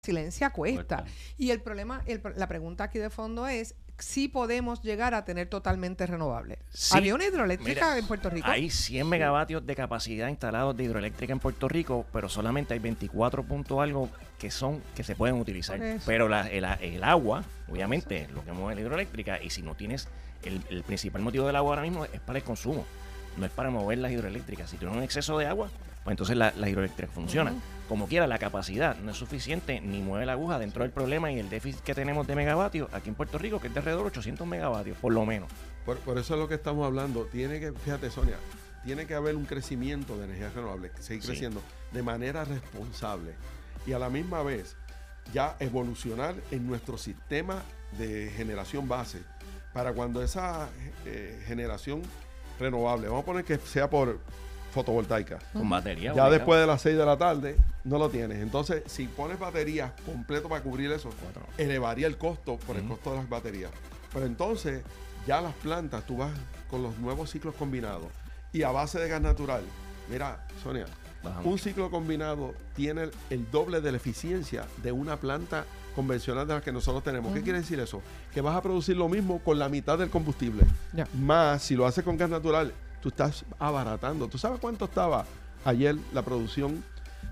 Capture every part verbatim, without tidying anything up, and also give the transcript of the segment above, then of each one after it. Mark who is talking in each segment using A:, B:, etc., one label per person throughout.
A: resiliencia cuesta.
B: Cuesta.
A: Y el problema, el, la pregunta aquí de fondo es si podemos llegar a tener totalmente renovable.
C: Sí.
A: ¿Había una hidroeléctrica
C: Mira,
A: en Puerto Rico?
C: Hay cien megavatios de capacidad instalados de hidroeléctrica en Puerto Rico, pero solamente hay veinticuatro punto algo que son que se pueden utilizar. Pero la, el, el agua, obviamente, es lo que mueve la hidroeléctrica, y si no tienes, el, el principal motivo del agua ahora mismo es para el consumo, no es para mover las hidroeléctricas. Si tienes un exceso de agua, pues entonces la, la hidroeléctrica funciona. Uh-huh. Como quiera, la capacidad no es suficiente ni mueve la aguja dentro del problema y el déficit que tenemos de megavatios aquí en Puerto Rico, que es de alrededor de ochocientos megavatios, por lo menos.
D: Por, por eso es lo que estamos hablando. Tiene que, fíjate, Sonia, tiene que haber un crecimiento de energías renovables, seguir sí. creciendo de manera responsable y a la misma vez ya evolucionar en nuestro sistema de generación base para cuando esa eh, generación renovable, vamos a poner que sea por fotovoltaica,
C: con batería,
D: ya después de las seis de la tarde no lo tienes. Entonces, si pones baterías completo para cubrir eso, Cuatro. elevaría el costo por el uh-huh. costo de las baterías. Pero entonces, ya las plantas, tú vas con los nuevos ciclos combinados y a base de gas natural. Mira, Sonia, Bajamos. un ciclo combinado tiene el, el doble de la eficiencia de una planta convencional de las que nosotros tenemos. Uh-huh. ¿Qué quiere decir eso? Que vas a producir lo mismo con la mitad del combustible. Yeah. Más, si lo haces con gas natural, tú estás abaratando. ¿Tú sabes cuánto estaba ayer la producción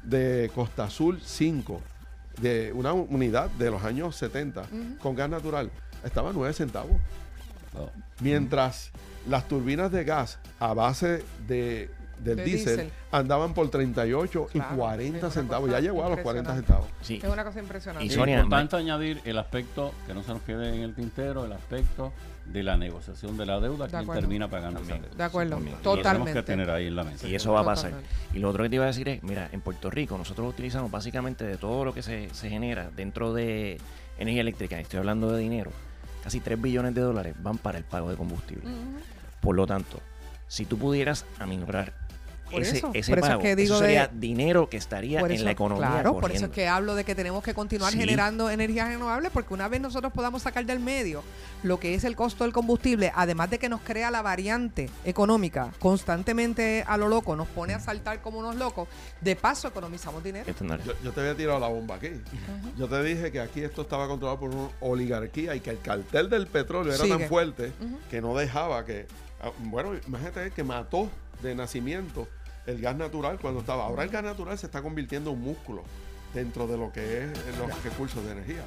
D: de Costa Azul cinco, de una unidad de los años setenta, uh-huh. con gas natural? Estaba a nueve centavos. Oh. Mientras uh-huh. las turbinas de gas a base de, del de diésel, diésel andaban por treinta y ocho claro, y cuarenta centavos. Ya llegó a los cuarenta centavos.
A: Sí. Es una cosa impresionante.
B: Y Sonia, es importante me... añadir el aspecto, que no se nos quede en el tintero, el aspecto de la negociación de la deuda, quien termina pagando esa deuda.
A: De acuerdo,
B: sí,
A: totalmente.
B: Y tenemos que tener ahí en la mesa.
C: Y eso va a pasar. Y lo otro que te iba a decir es, mira, en Puerto Rico nosotros utilizamos básicamente de todo lo que se, se genera dentro de energía eléctrica, estoy hablando de dinero, casi tres billones de dólares van para el pago de combustible. Uh-huh. Por lo tanto, si tú pudieras aminorar Por ese, eso, ese por pago, eso, es que digo eso sería de, dinero que estaría en
A: eso,
C: la economía
A: claro,
C: corriendo.
A: Por eso es que hablo de que tenemos que continuar sí. generando energías renovables, porque una vez nosotros podamos sacar del medio lo que es el costo del combustible, además de que nos crea la variante económica constantemente a lo loco, nos pone a saltar como unos locos, de paso economizamos dinero.
D: Yo, yo te había tirado la bomba aquí. Uh-huh. Yo te dije que aquí esto estaba controlado por una oligarquía y que el cartel del petróleo era Sigue. tan fuerte uh-huh. que no dejaba que... Bueno, imagínate que mató de nacimiento el gas natural cuando estaba. Ahora el gas natural se está convirtiendo en un músculo dentro de lo que es los recursos de energía.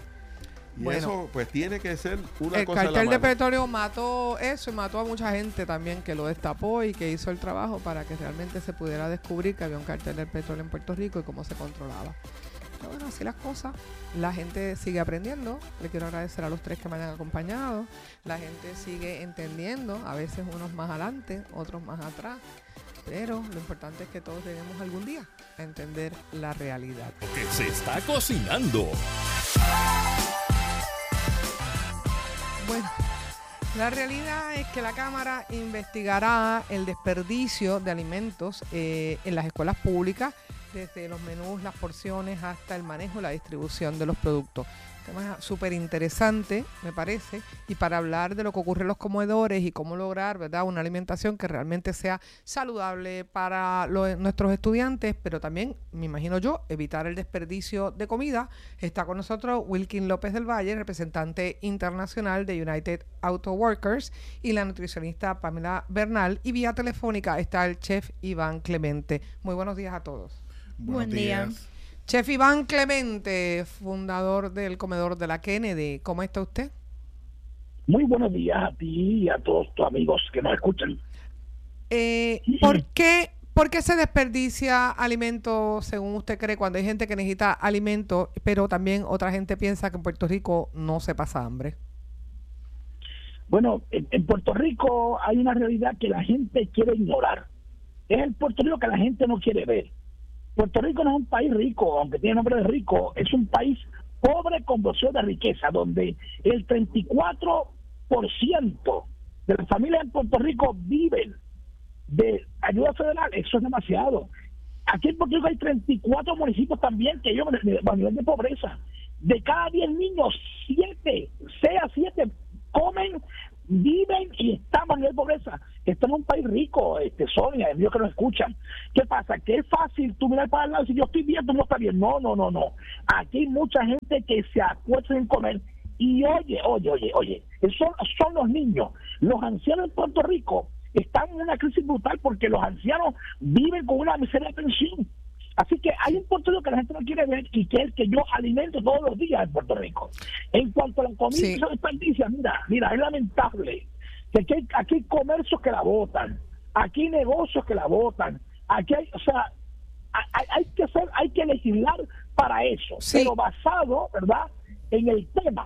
D: Y bueno, eso pues tiene que ser una
A: el
D: cosa en la
A: cartel de
D: mano.
A: petróleo mató eso y mató a mucha gente también que lo destapó y que hizo el trabajo para que realmente se pudiera descubrir que había un cartel del petróleo en Puerto Rico y cómo se controlaba. Pero bueno, así las cosas. La gente sigue aprendiendo. Le quiero agradecer a los tres que me hayan acompañado. La gente sigue entendiendo, a veces unos más adelante, otros más atrás. Pero lo importante es que todos lleguemos algún día a entender la realidad.
E: Que se está cocinando.
A: Bueno, la realidad es que la Cámara investigará el desperdicio de alimentos eh, en las escuelas públicas, desde los menús, las porciones, hasta el manejo y la distribución de los productos. Tema súper interesante, me parece, y para hablar de lo que ocurre en los comedores y cómo lograr, ¿verdad?, una alimentación que realmente sea saludable para los, nuestros estudiantes, pero también, me imagino yo, evitar el desperdicio de comida. Está con nosotros Wilkin López del Valle, representante internacional de United Auto Workers, y la nutricionista Pamela Bernal, y vía telefónica está el chef Iván Clemente. Muy buenos días a todos.
F: Buen día.
A: Chef Iván Clemente, fundador del Comedor de la Kennedy. ¿Cómo está usted?
F: Muy buenos días a ti y a todos tus amigos que nos escuchan.
A: Eh, ¿por qué, ¿Por qué se desperdicia alimento, según usted cree, cuando hay gente que necesita alimento, pero también otra gente piensa que en Puerto Rico no se pasa hambre?
F: Bueno, en, en Puerto Rico hay una realidad que la gente quiere ignorar. Es el Puerto Rico que la gente no quiere ver. Puerto Rico no es un país rico, aunque tiene nombre de rico, es un país pobre con bolsillos de riqueza, donde el treinta y cuatro por ciento de las familias en Puerto Rico viven de ayuda federal. Eso es demasiado. Aquí en Puerto Rico hay treinta y cuatro municipios también que ellos a nivel de pobreza. De cada diez niños, siete, seis a siete comen viven y estamos en la pobreza. Estamos en un país rico, este, Sonia, el Dios que nos escuchan. ¿Qué pasa? Que es fácil tú mirar para el lado y decir, yo estoy bien, tú no estás bien. No, no, no, no. Aquí hay mucha gente que se acuesta sin comer. Y oye, oye, oye, oye, son, son los niños. Los ancianos en Puerto Rico están en una crisis brutal porque los ancianos viven con una miseria de pensión. Así que hay un Puerto Rico que la gente no quiere ver y que es que yo alimento todos los días en Puerto Rico. En cuanto a la comida sí. y se desperdicia, mira, mira, es lamentable que aquí hay, aquí hay comercios que la botan, aquí hay negocios que la botan, aquí hay, o sea, hay, hay que hacer, hay que legislar para eso, sí. pero basado, ¿verdad?, en el tema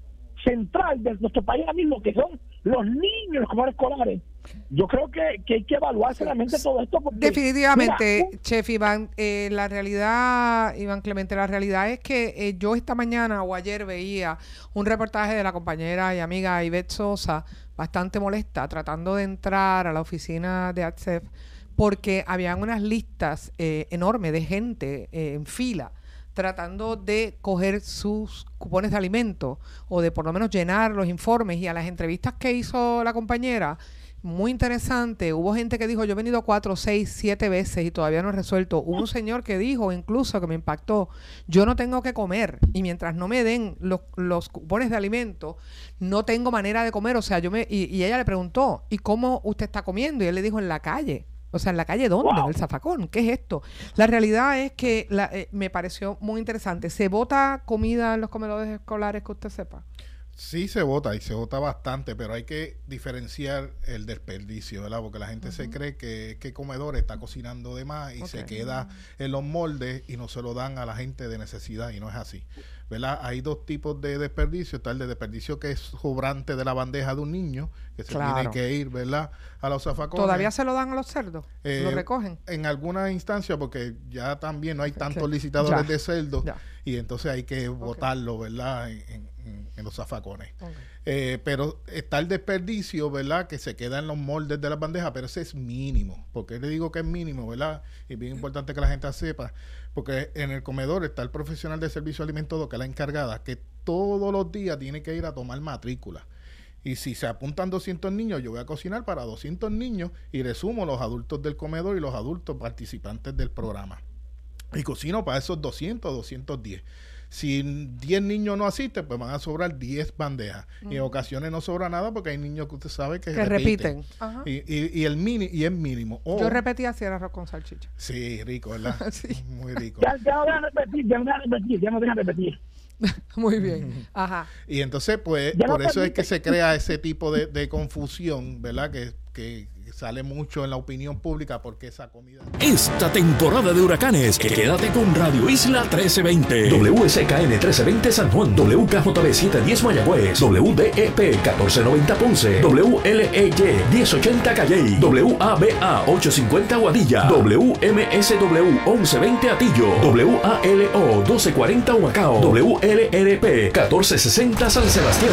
F: central de nuestro país ahora mismo, que son los niños en los comedores escolares. Yo creo que, que hay que evaluar seriamente todo esto. Porque,
A: definitivamente,
F: mira,
A: Chef Iván, eh, la realidad, Iván Clemente, la realidad es que eh, yo esta mañana o ayer veía un reportaje de la compañera y amiga Ivette Sosa, bastante molesta, tratando de entrar a la oficina de A T S E F, porque habían unas listas eh, enormes de gente eh, en fila, tratando de coger sus cupones de alimento o de por lo menos llenar los informes. Y a las entrevistas que hizo la compañera, muy interesante, hubo gente que dijo, yo he venido cuatro, seis, siete veces y todavía no he resuelto. Hubo un señor que dijo, incluso que me impactó, yo no tengo que comer y mientras no me den los, los cupones de alimento, no tengo manera de comer. O sea, yo me y, y ella le preguntó, ¿y cómo usted está comiendo? Y él le dijo, en la calle. O sea, ¿en la calle dónde? Wow. ¿El zafacón? ¿Qué es esto? La realidad es que la, eh, me pareció muy interesante. ¿Se bota comida en los comedores escolares que usted sepa?
G: Sí se vota y se vota bastante, pero hay que diferenciar el desperdicio, ¿verdad? Porque la gente uh-huh. se cree que, que el comedor está cocinando de más y okay. se queda en los moldes y no se lo dan a la gente de necesidad y no es así, ¿verdad? Hay dos tipos de desperdicio. Está el de desperdicio que es sobrante de la bandeja de un niño, que se claro. tiene que ir, ¿verdad?, a los zafacones.
A: ¿Todavía se lo dan a los cerdos? Eh, ¿Lo recogen?
G: En algunas instancias, porque ya también no hay tantos okay. licitadores ya. de cerdos ya. y entonces hay que okay. botarlo, ¿verdad?, en, en, en los zafacones. Okay. Eh, pero está el desperdicio, ¿verdad?, que se queda en los moldes de las bandejas, pero ese es mínimo. ¿Por qué le digo que es mínimo, verdad? Y es bien importante que la gente sepa, porque en el comedor está el profesional de servicio de alimentos, que es la encargada, que todos los días tiene que ir a tomar matrícula. Y si se apuntan doscientos niños, yo voy a cocinar para doscientos niños y le sumo los adultos del comedor y los adultos participantes del programa. Y cocino para esos doscientos, doscientos diez. Si diez niños no asisten, pues van a sobrar diez bandejas. Uh-huh. Y en ocasiones no sobra nada porque hay niños que usted sabe que,
A: que repiten. repiten.
G: Uh-huh. Y, y, y el mini y es mínimo. Oh,
A: yo repetía si era arroz con salchicha.
G: Sí, rico, ¿verdad? Sí. Muy rico.
F: Ya, ya no voy a repetir, ya no voy a repetir, ya no voy a repetir.
A: Muy bien. Ajá.
G: Y entonces, pues, ya por no eso permite. Es que se crea ese tipo de, de confusión, ¿verdad? Que, que sale mucho en la opinión pública porque esa comida...
E: Esta temporada de huracanes, quédate con Radio Isla trece veinte. W S K N trece veinte San Juan, W K J B setecientos diez Mayagüez, W D E P catorce noventa Ponce, W L E Y diez ochenta Calley, W A B A ochocientos cincuenta Guadilla, W M S W once veinte Atillo, W A L O doce cuarenta Humacao, W L R P catorce sesenta San Sebastián.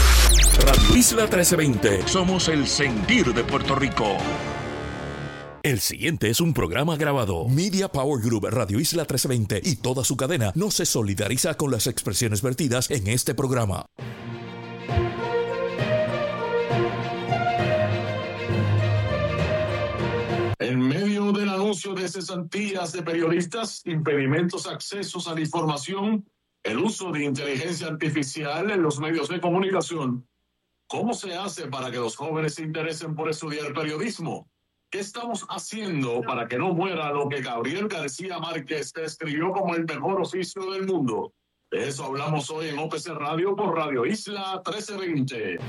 E: Radio Isla trece veinte. Somos el sentir de Puerto Rico. El siguiente es un programa grabado. Media Power Group, Radio Isla trece veinte y toda su cadena no se solidariza con las expresiones vertidas en este programa.
H: En medio del anuncio de cesantías de periodistas, impedimentos a accesos a la información, el uso de inteligencia artificial en los medios de comunicación, ¿cómo se hace para que los jóvenes se interesen por estudiar periodismo? ¿Qué estamos haciendo para que no muera lo que Gabriel García Márquez describió como el mejor oficio del mundo? De eso hablamos hoy en O P C Radio por Radio Isla trece veinte.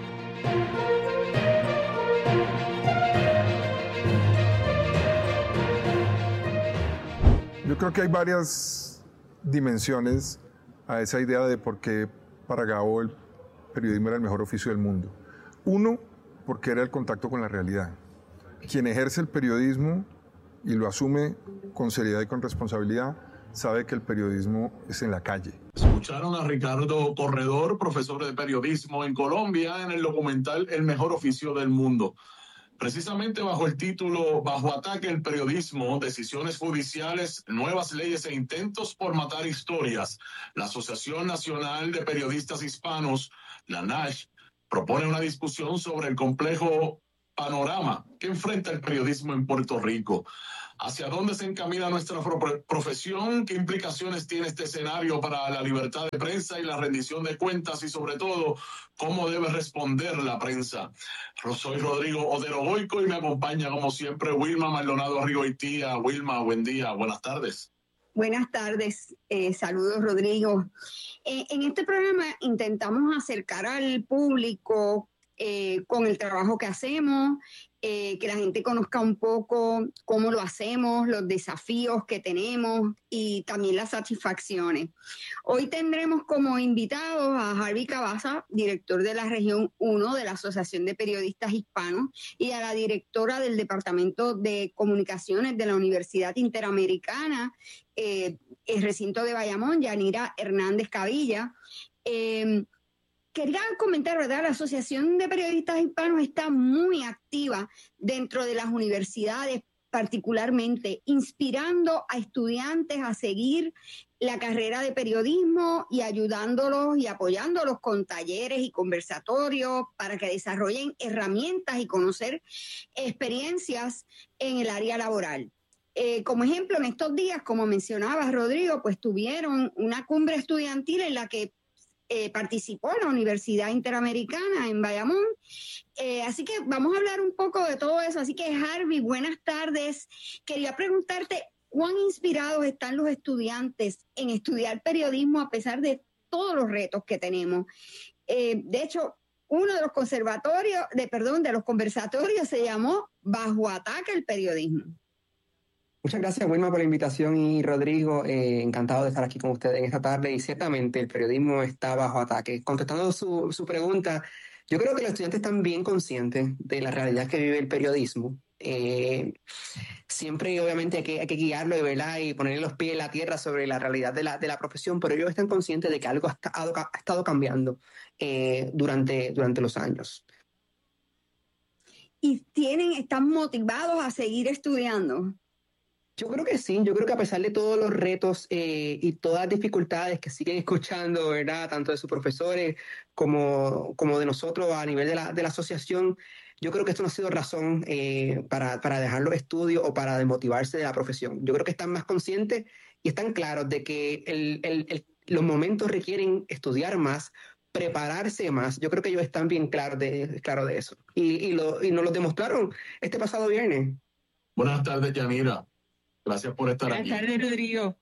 I: Yo creo que hay varias dimensiones a esa idea de por qué para Gabo el periodismo era el mejor oficio del mundo. Uno, porque era el contacto con la realidad. Quien ejerce el periodismo y lo asume con seriedad y con responsabilidad, sabe que el periodismo es en la calle.
H: Escucharon a Ricardo Corredor, profesor de periodismo en Colombia, en el documental El mejor oficio del mundo. Precisamente bajo el título Bajo ataque el periodismo, decisiones judiciales, nuevas leyes e intentos por matar historias, la Asociación Nacional de Periodistas Hispanos, la N A S H, propone una discusión sobre el complejo panorama que enfrenta el periodismo en Puerto Rico. ¿Hacia dónde se encamina nuestra profesión? ¿Qué implicaciones tiene este escenario para la libertad de prensa y la rendición de cuentas? Y sobre todo, ¿cómo debe responder la prensa? Soy Rodrigo Odero Goico y me acompaña como siempre Wilma Maldonado Rigoitía. Wilma, buen día, buenas tardes.
J: Buenas tardes, eh, saludos Rodrigo. Eh, en este programa intentamos acercar al público eh, con el trabajo que hacemos, eh, que la gente conozca un poco cómo lo hacemos, los desafíos que tenemos y también las satisfacciones. Hoy tendremos como invitados a Harvey Cabaza, director de la región uno de la Asociación de Periodistas Hispanos, y a la directora del Departamento de Comunicaciones de la Universidad Interamericana, eh, el recinto de Bayamón, Yanira Hernández Cavilla. Eh, Quería comentar, ¿verdad? La Asociación de Periodistas Hispanos está muy activa dentro de las universidades, particularmente inspirando a estudiantes a seguir la carrera de periodismo y ayudándolos y apoyándolos con talleres y conversatorios para que desarrollen herramientas y conocer experiencias en el área laboral. Eh, como ejemplo, en estos días, como mencionaba Rodrigo, pues tuvieron una cumbre estudiantil en la que Eh, participó en la Universidad Interamericana en Bayamón. Eh, así que vamos a hablar un poco de todo eso. Así que, Harvey, buenas tardes. Quería preguntarte, ¿cuán inspirados están los estudiantes en estudiar periodismo a pesar de todos los retos que tenemos? Eh, de hecho, uno de los conservatorios, de perdón, de los conversatorios se llamó Bajo Ataque el Periodismo.
K: Muchas gracias, Wilma, por la invitación y Rodrigo, eh, encantado de estar aquí con ustedes en esta tarde y ciertamente el periodismo está bajo ataque. Contestando su, su pregunta, yo creo que los estudiantes están bien conscientes de la realidad que vive el periodismo. Eh, siempre obviamente hay que, hay que guiarlo, ¿verdad? Y ponerle los pies en la tierra sobre la realidad de la, de la profesión, pero ellos están conscientes de que algo ha, estado, ha estado cambiando eh, durante, durante los años.
J: ¿Y tienen, están motivados a seguir estudiando?
K: Yo creo que sí, yo creo que a pesar de todos los retos eh, y todas las dificultades que siguen escuchando, ¿verdad? Tanto de sus profesores como, como de nosotros a nivel de la, de la asociación, yo creo que esto no ha sido razón eh, para, para dejar los estudios o para desmotivarse de la profesión. Yo creo que están más conscientes y están claros de que el, el, el, los momentos requieren estudiar más, prepararse más. Yo creo que ellos están bien claros de, claro de eso. Y, y, lo, y nos lo demostraron este pasado viernes.
H: Buenas tardes, Yanira. Gracias por estar
J: Buenas
H: aquí.
J: Buenas tardes, Rodrigo.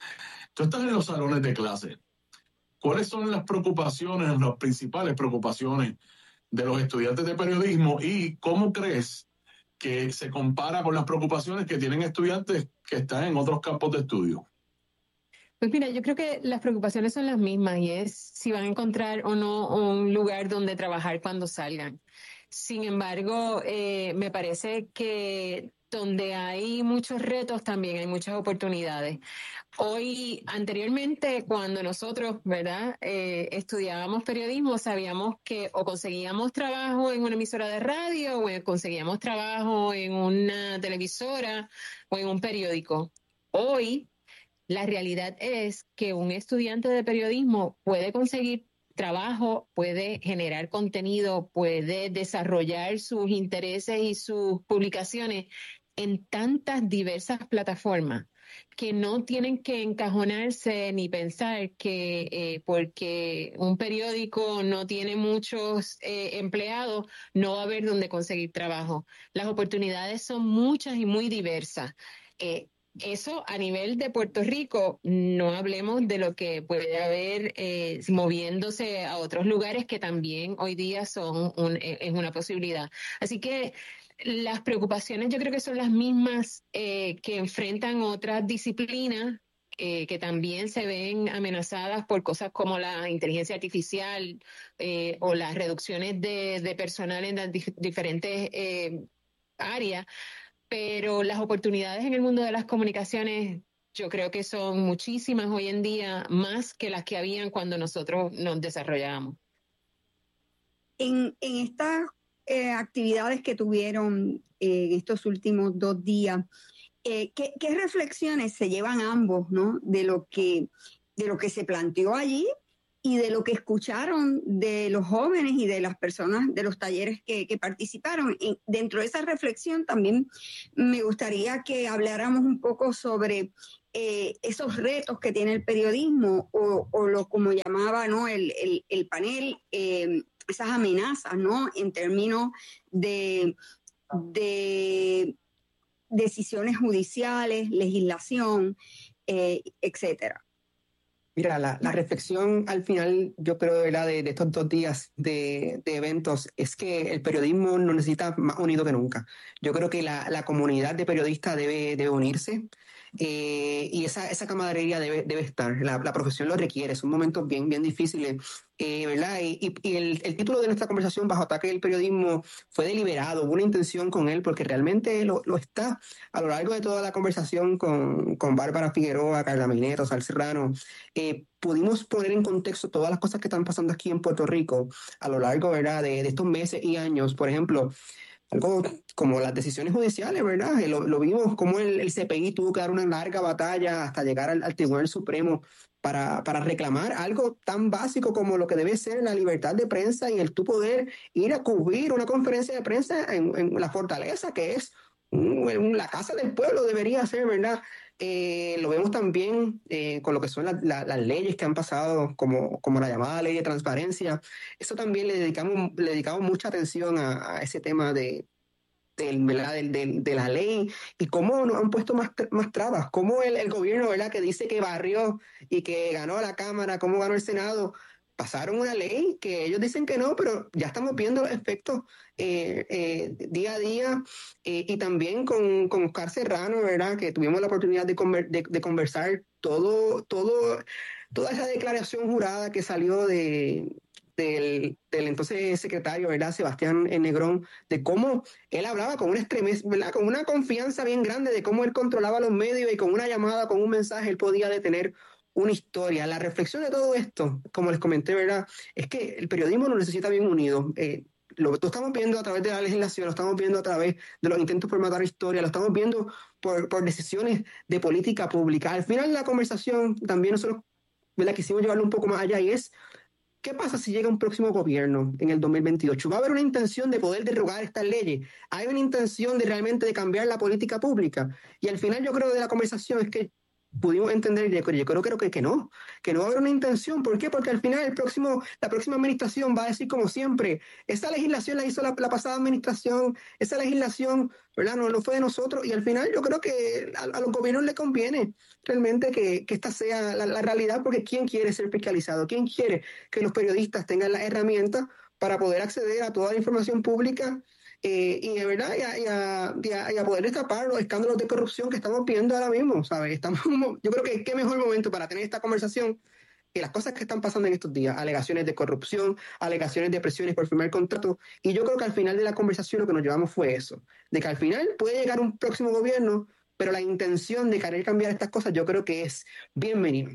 H: Tú estás en los salones de clase. ¿Cuáles son las preocupaciones, las principales preocupaciones de los estudiantes de periodismo y cómo crees que se compara con las preocupaciones que tienen estudiantes que están en otros campos de estudio?
L: Pues mira, yo creo que las preocupaciones son las mismas y es si van a encontrar o no un lugar donde trabajar cuando salgan. Sin embargo, eh, me parece que donde hay muchos retos también hay muchas oportunidades. Hoy, anteriormente, cuando nosotros, ¿verdad?, eh, estudiábamos periodismo, sabíamos que o conseguíamos trabajo en una emisora de radio o conseguíamos trabajo en una televisora o en un periódico. Hoy, la realidad es que un estudiante de periodismo puede conseguir trabajo, puede generar contenido, puede desarrollar sus intereses y sus publicaciones en tantas diversas plataformas que no tienen que encajonarse ni pensar que eh, porque un periódico no tiene muchos eh, empleados, no va a haber donde conseguir trabajo. Las oportunidades son muchas y muy diversas. Eh, Eso a nivel de Puerto Rico, no hablemos de lo que puede haber eh, moviéndose a otros lugares que también hoy día son un, es una posibilidad. Así que las preocupaciones yo creo que son las mismas eh, que enfrentan otras disciplinas eh, que también se ven amenazadas por cosas como la inteligencia artificial eh, o las reducciones de, de personal en las dif- diferentes eh, áreas. Pero las oportunidades en el mundo de las comunicaciones yo creo que son muchísimas hoy en día, más que las que habían cuando nosotros nos desarrollábamos.
J: En, en estas eh, actividades que tuvieron eh, en estos últimos dos días, eh, ¿qué, ¿qué reflexiones se llevan ambos, ¿no?, de lo que, de lo que se planteó allí y de lo que escucharon de los jóvenes y de las personas de los talleres que, que participaron. Y dentro de esa reflexión también me gustaría que habláramos un poco sobre eh, esos retos que tiene el periodismo o, o lo como llamaba, ¿no? el, el, el panel, eh, esas amenazas, ¿no? En términos de, de decisiones judiciales, legislación, eh, etcétera.
K: Mira, la, la reflexión al final, yo creo, ¿verdad? De, de estos dos días de, de eventos es que el periodismo nos necesita más unido que nunca. Yo creo que la, la comunidad de periodistas debe, debe unirse eh, y esa, esa camaradería debe, debe estar. La, la profesión lo requiere, son momentos bien, bien difíciles, eh, ¿verdad? Y, y, y el, el título de nuestra conversación, Bajo Ataque del Periodismo, fue deliberado, hubo una intención con él, porque realmente lo, lo está. A lo largo de toda la conversación con, con Bárbara Figueroa, Carla Mineto, Sal Serrano, eh, pudimos poner en contexto todas las cosas que están pasando aquí en Puerto Rico a lo largo, ¿verdad? De, de estos meses y años. Por ejemplo, algo como las decisiones judiciales, ¿verdad? Lo, lo vimos como el, el C P I tuvo que dar una larga batalla hasta llegar al, al Tribunal Supremo para, para reclamar algo tan básico como lo que debe ser la libertad de prensa y el tú poder ir a cubrir una conferencia de prensa en, en la Fortaleza, que es un, un, la casa del pueblo, debería ser, ¿verdad? Eh, lo vemos también eh, con lo que son la, la, las leyes que han pasado, como, como la llamada ley de transparencia. Eso también le dedicamos, le dedicamos mucha atención a, a ese tema de, de, ¿verdad? De, de, de la ley y cómo nos han puesto más, más trabas, cómo el, el gobierno, ¿verdad? Que dice que barrió y que ganó la Cámara, cómo ganó el Senado, pasaron una ley que ellos dicen que no, pero ya estamos viendo los efectos eh, eh, día a día eh, y también con, con Oscar Serrano, ¿verdad? Que tuvimos la oportunidad de, conver, de, de conversar todo, todo, toda esa declaración jurada que salió de, del, del entonces secretario, ¿verdad? Sebastián Negrón, de cómo él hablaba con una extremez, ¿verdad? Con una confianza bien grande de cómo él controlaba los medios y con una llamada, con un mensaje, él podía detener una historia. La reflexión de todo esto, como les comenté, ¿verdad? Es que el periodismo nos necesita bien unido. Eh, lo, lo estamos viendo a través de la legislación, lo estamos viendo a través de los intentos por matar historia, lo estamos viendo por, por decisiones de política pública. Al final de la conversación, también nosotros, ¿verdad? Quisimos llevarlo un poco más allá y es, ¿qué pasa si llega un próximo gobierno en el dos mil veintiocho? ¿Va a haber una intención de poder derogar estas leyes? ¿Hay una intención de realmente de cambiar la política pública? Y al final yo creo de la conversación es que pudimos entender, yo creo, yo creo que, que no, que no va a haber una intención. ¿Por qué? Porque al final el próximo, la próxima administración va a decir como siempre, esa legislación la hizo la, la pasada administración, esa legislación, ¿verdad? No, no fue de nosotros, y al final yo creo que a, a los gobiernos les conviene realmente que, que esta sea la, la realidad, porque ¿quién quiere ser fiscalizado? ¿Quién quiere que los periodistas tengan las herramientas para poder acceder a toda la información pública? Eh, y de verdad, y a, y, a, y, a, y a poder destapar los escándalos de corrupción que estamos viendo ahora mismo, ¿sabes? Estamos, yo creo que qué mejor momento para tener esta conversación que las cosas que están pasando en estos días, alegaciones de corrupción, alegaciones de presiones por firmar contrato, y yo creo que al final de la conversación lo que nos llevamos fue eso, de que al final puede llegar un próximo gobierno, pero la intención de querer cambiar estas cosas yo creo que es bienvenido.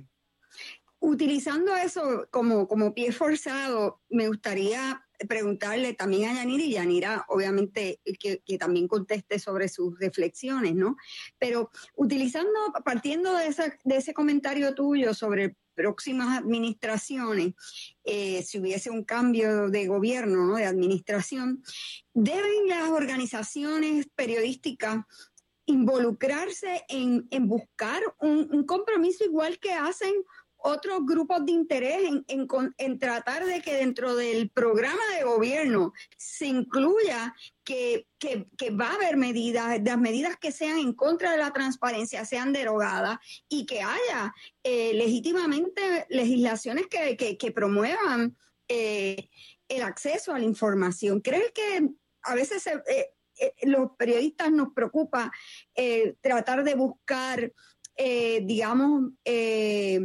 J: Utilizando eso como, como pie forzado, me gustaría preguntarle también a Yanira, y Yanira obviamente que, que también conteste sobre sus reflexiones, ¿no? Pero utilizando, partiendo de, esa, de ese comentario tuyo sobre próximas administraciones, eh, si hubiese un cambio de gobierno, ¿no? De administración, ¿deben las organizaciones periodísticas involucrarse en, en buscar un, un compromiso igual que hacen otros grupos de interés en, en, en tratar de que dentro del programa de gobierno se incluya que, que, que va a haber medidas, las medidas que sean en contra de la transparencia sean derogadas y que haya eh, legítimamente legislaciones que, que, que promuevan eh, el acceso a la información? ¿Crees que a veces eh, eh, los periodistas nos preocupa eh, tratar de buscar, eh, digamos, eh,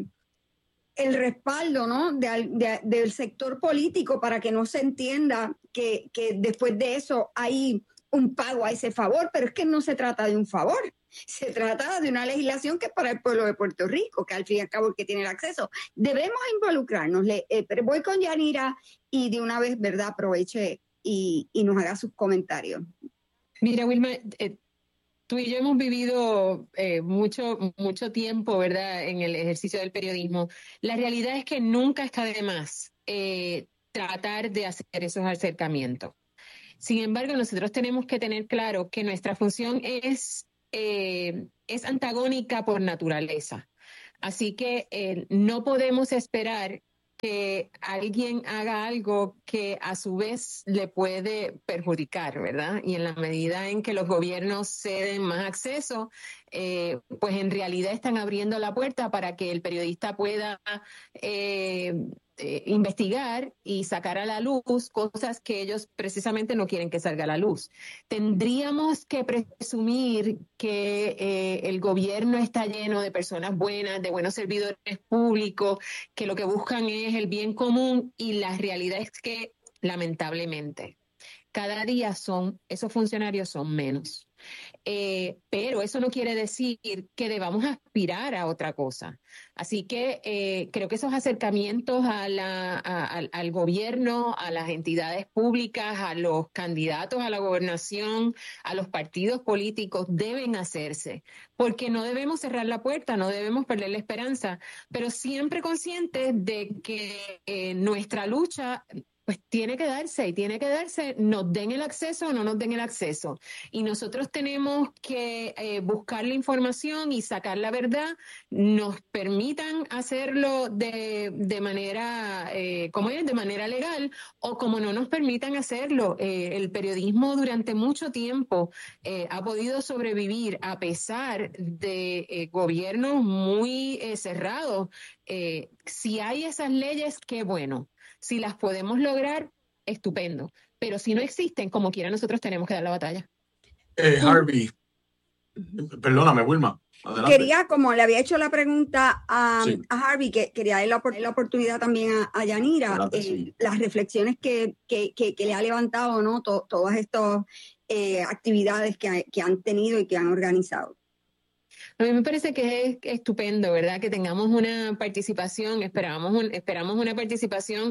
J: el respaldo, ¿no? de, de, del sector político para que no se entienda que, que después de eso hay un pago a ese favor? Pero es que no se trata de un favor, se trata de una legislación que es para el pueblo de Puerto Rico, que al fin y al cabo es el que tiene el acceso. Debemos involucrarnos, eh, pero voy con Yanira y de una vez, ¿verdad?, aproveche y, y nos haga sus comentarios.
L: Mira, Wilma, eh, tú y yo hemos vivido eh, mucho, mucho tiempo, ¿verdad?, en el ejercicio del periodismo. La realidad es que nunca está de más eh, tratar de hacer esos acercamientos. Sin embargo, nosotros tenemos que tener claro que nuestra función es, eh, es antagónica por naturaleza. Así que eh, no podemos esperar que alguien haga algo que a su vez le puede perjudicar, ¿verdad? Y en la medida en que los gobiernos ceden más acceso, eh, pues en realidad están abriendo la puerta para que el periodista pueda eh, eh, investigar y sacar a la luz cosas que ellos precisamente no quieren que salga a la luz. Tendríamos que presumir que eh, el gobierno está lleno de personas buenas, de buenos servidores públicos, que lo que buscan es el bien común, y la realidad es que, lamentablemente, cada día son, esos funcionarios son menos. Eh, pero eso no quiere decir que debamos aspirar a otra cosa. Así que eh, creo que esos acercamientos a la, a, al, al gobierno, a las entidades públicas, a los candidatos a la gobernación, a los partidos políticos deben hacerse, porque no debemos cerrar la puerta, no debemos perder la esperanza, pero siempre conscientes de que eh, nuestra lucha pues tiene que darse y tiene que darse, nos den el acceso o no nos den el acceso. Y nosotros tenemos que eh, buscar la información y sacar la verdad, nos permitan hacerlo de, de manera, eh, ¿cómo es? De manera legal, o como no nos permitan hacerlo. Eh, el periodismo durante mucho tiempo eh, ha podido sobrevivir a pesar de eh, gobiernos muy eh, cerrados. Eh, si hay esas leyes, qué bueno. Si las podemos lograr, estupendo. Pero si no existen, como quiera, nosotros tenemos que dar la batalla.
H: Eh, Harvey, perdóname, Wilma. Adelante.
J: Quería, como le había hecho la pregunta a, sí. a Harvey, que quería darle la, la oportunidad también a, a Yanira, eh, sí. las reflexiones que, que, que, que le ha levantado, ¿no? To, todas estas eh, actividades que, que han tenido y que han organizado.
L: A mí me parece que es estupendo, ¿verdad? Que tengamos una participación, esperamos, un, esperamos una participación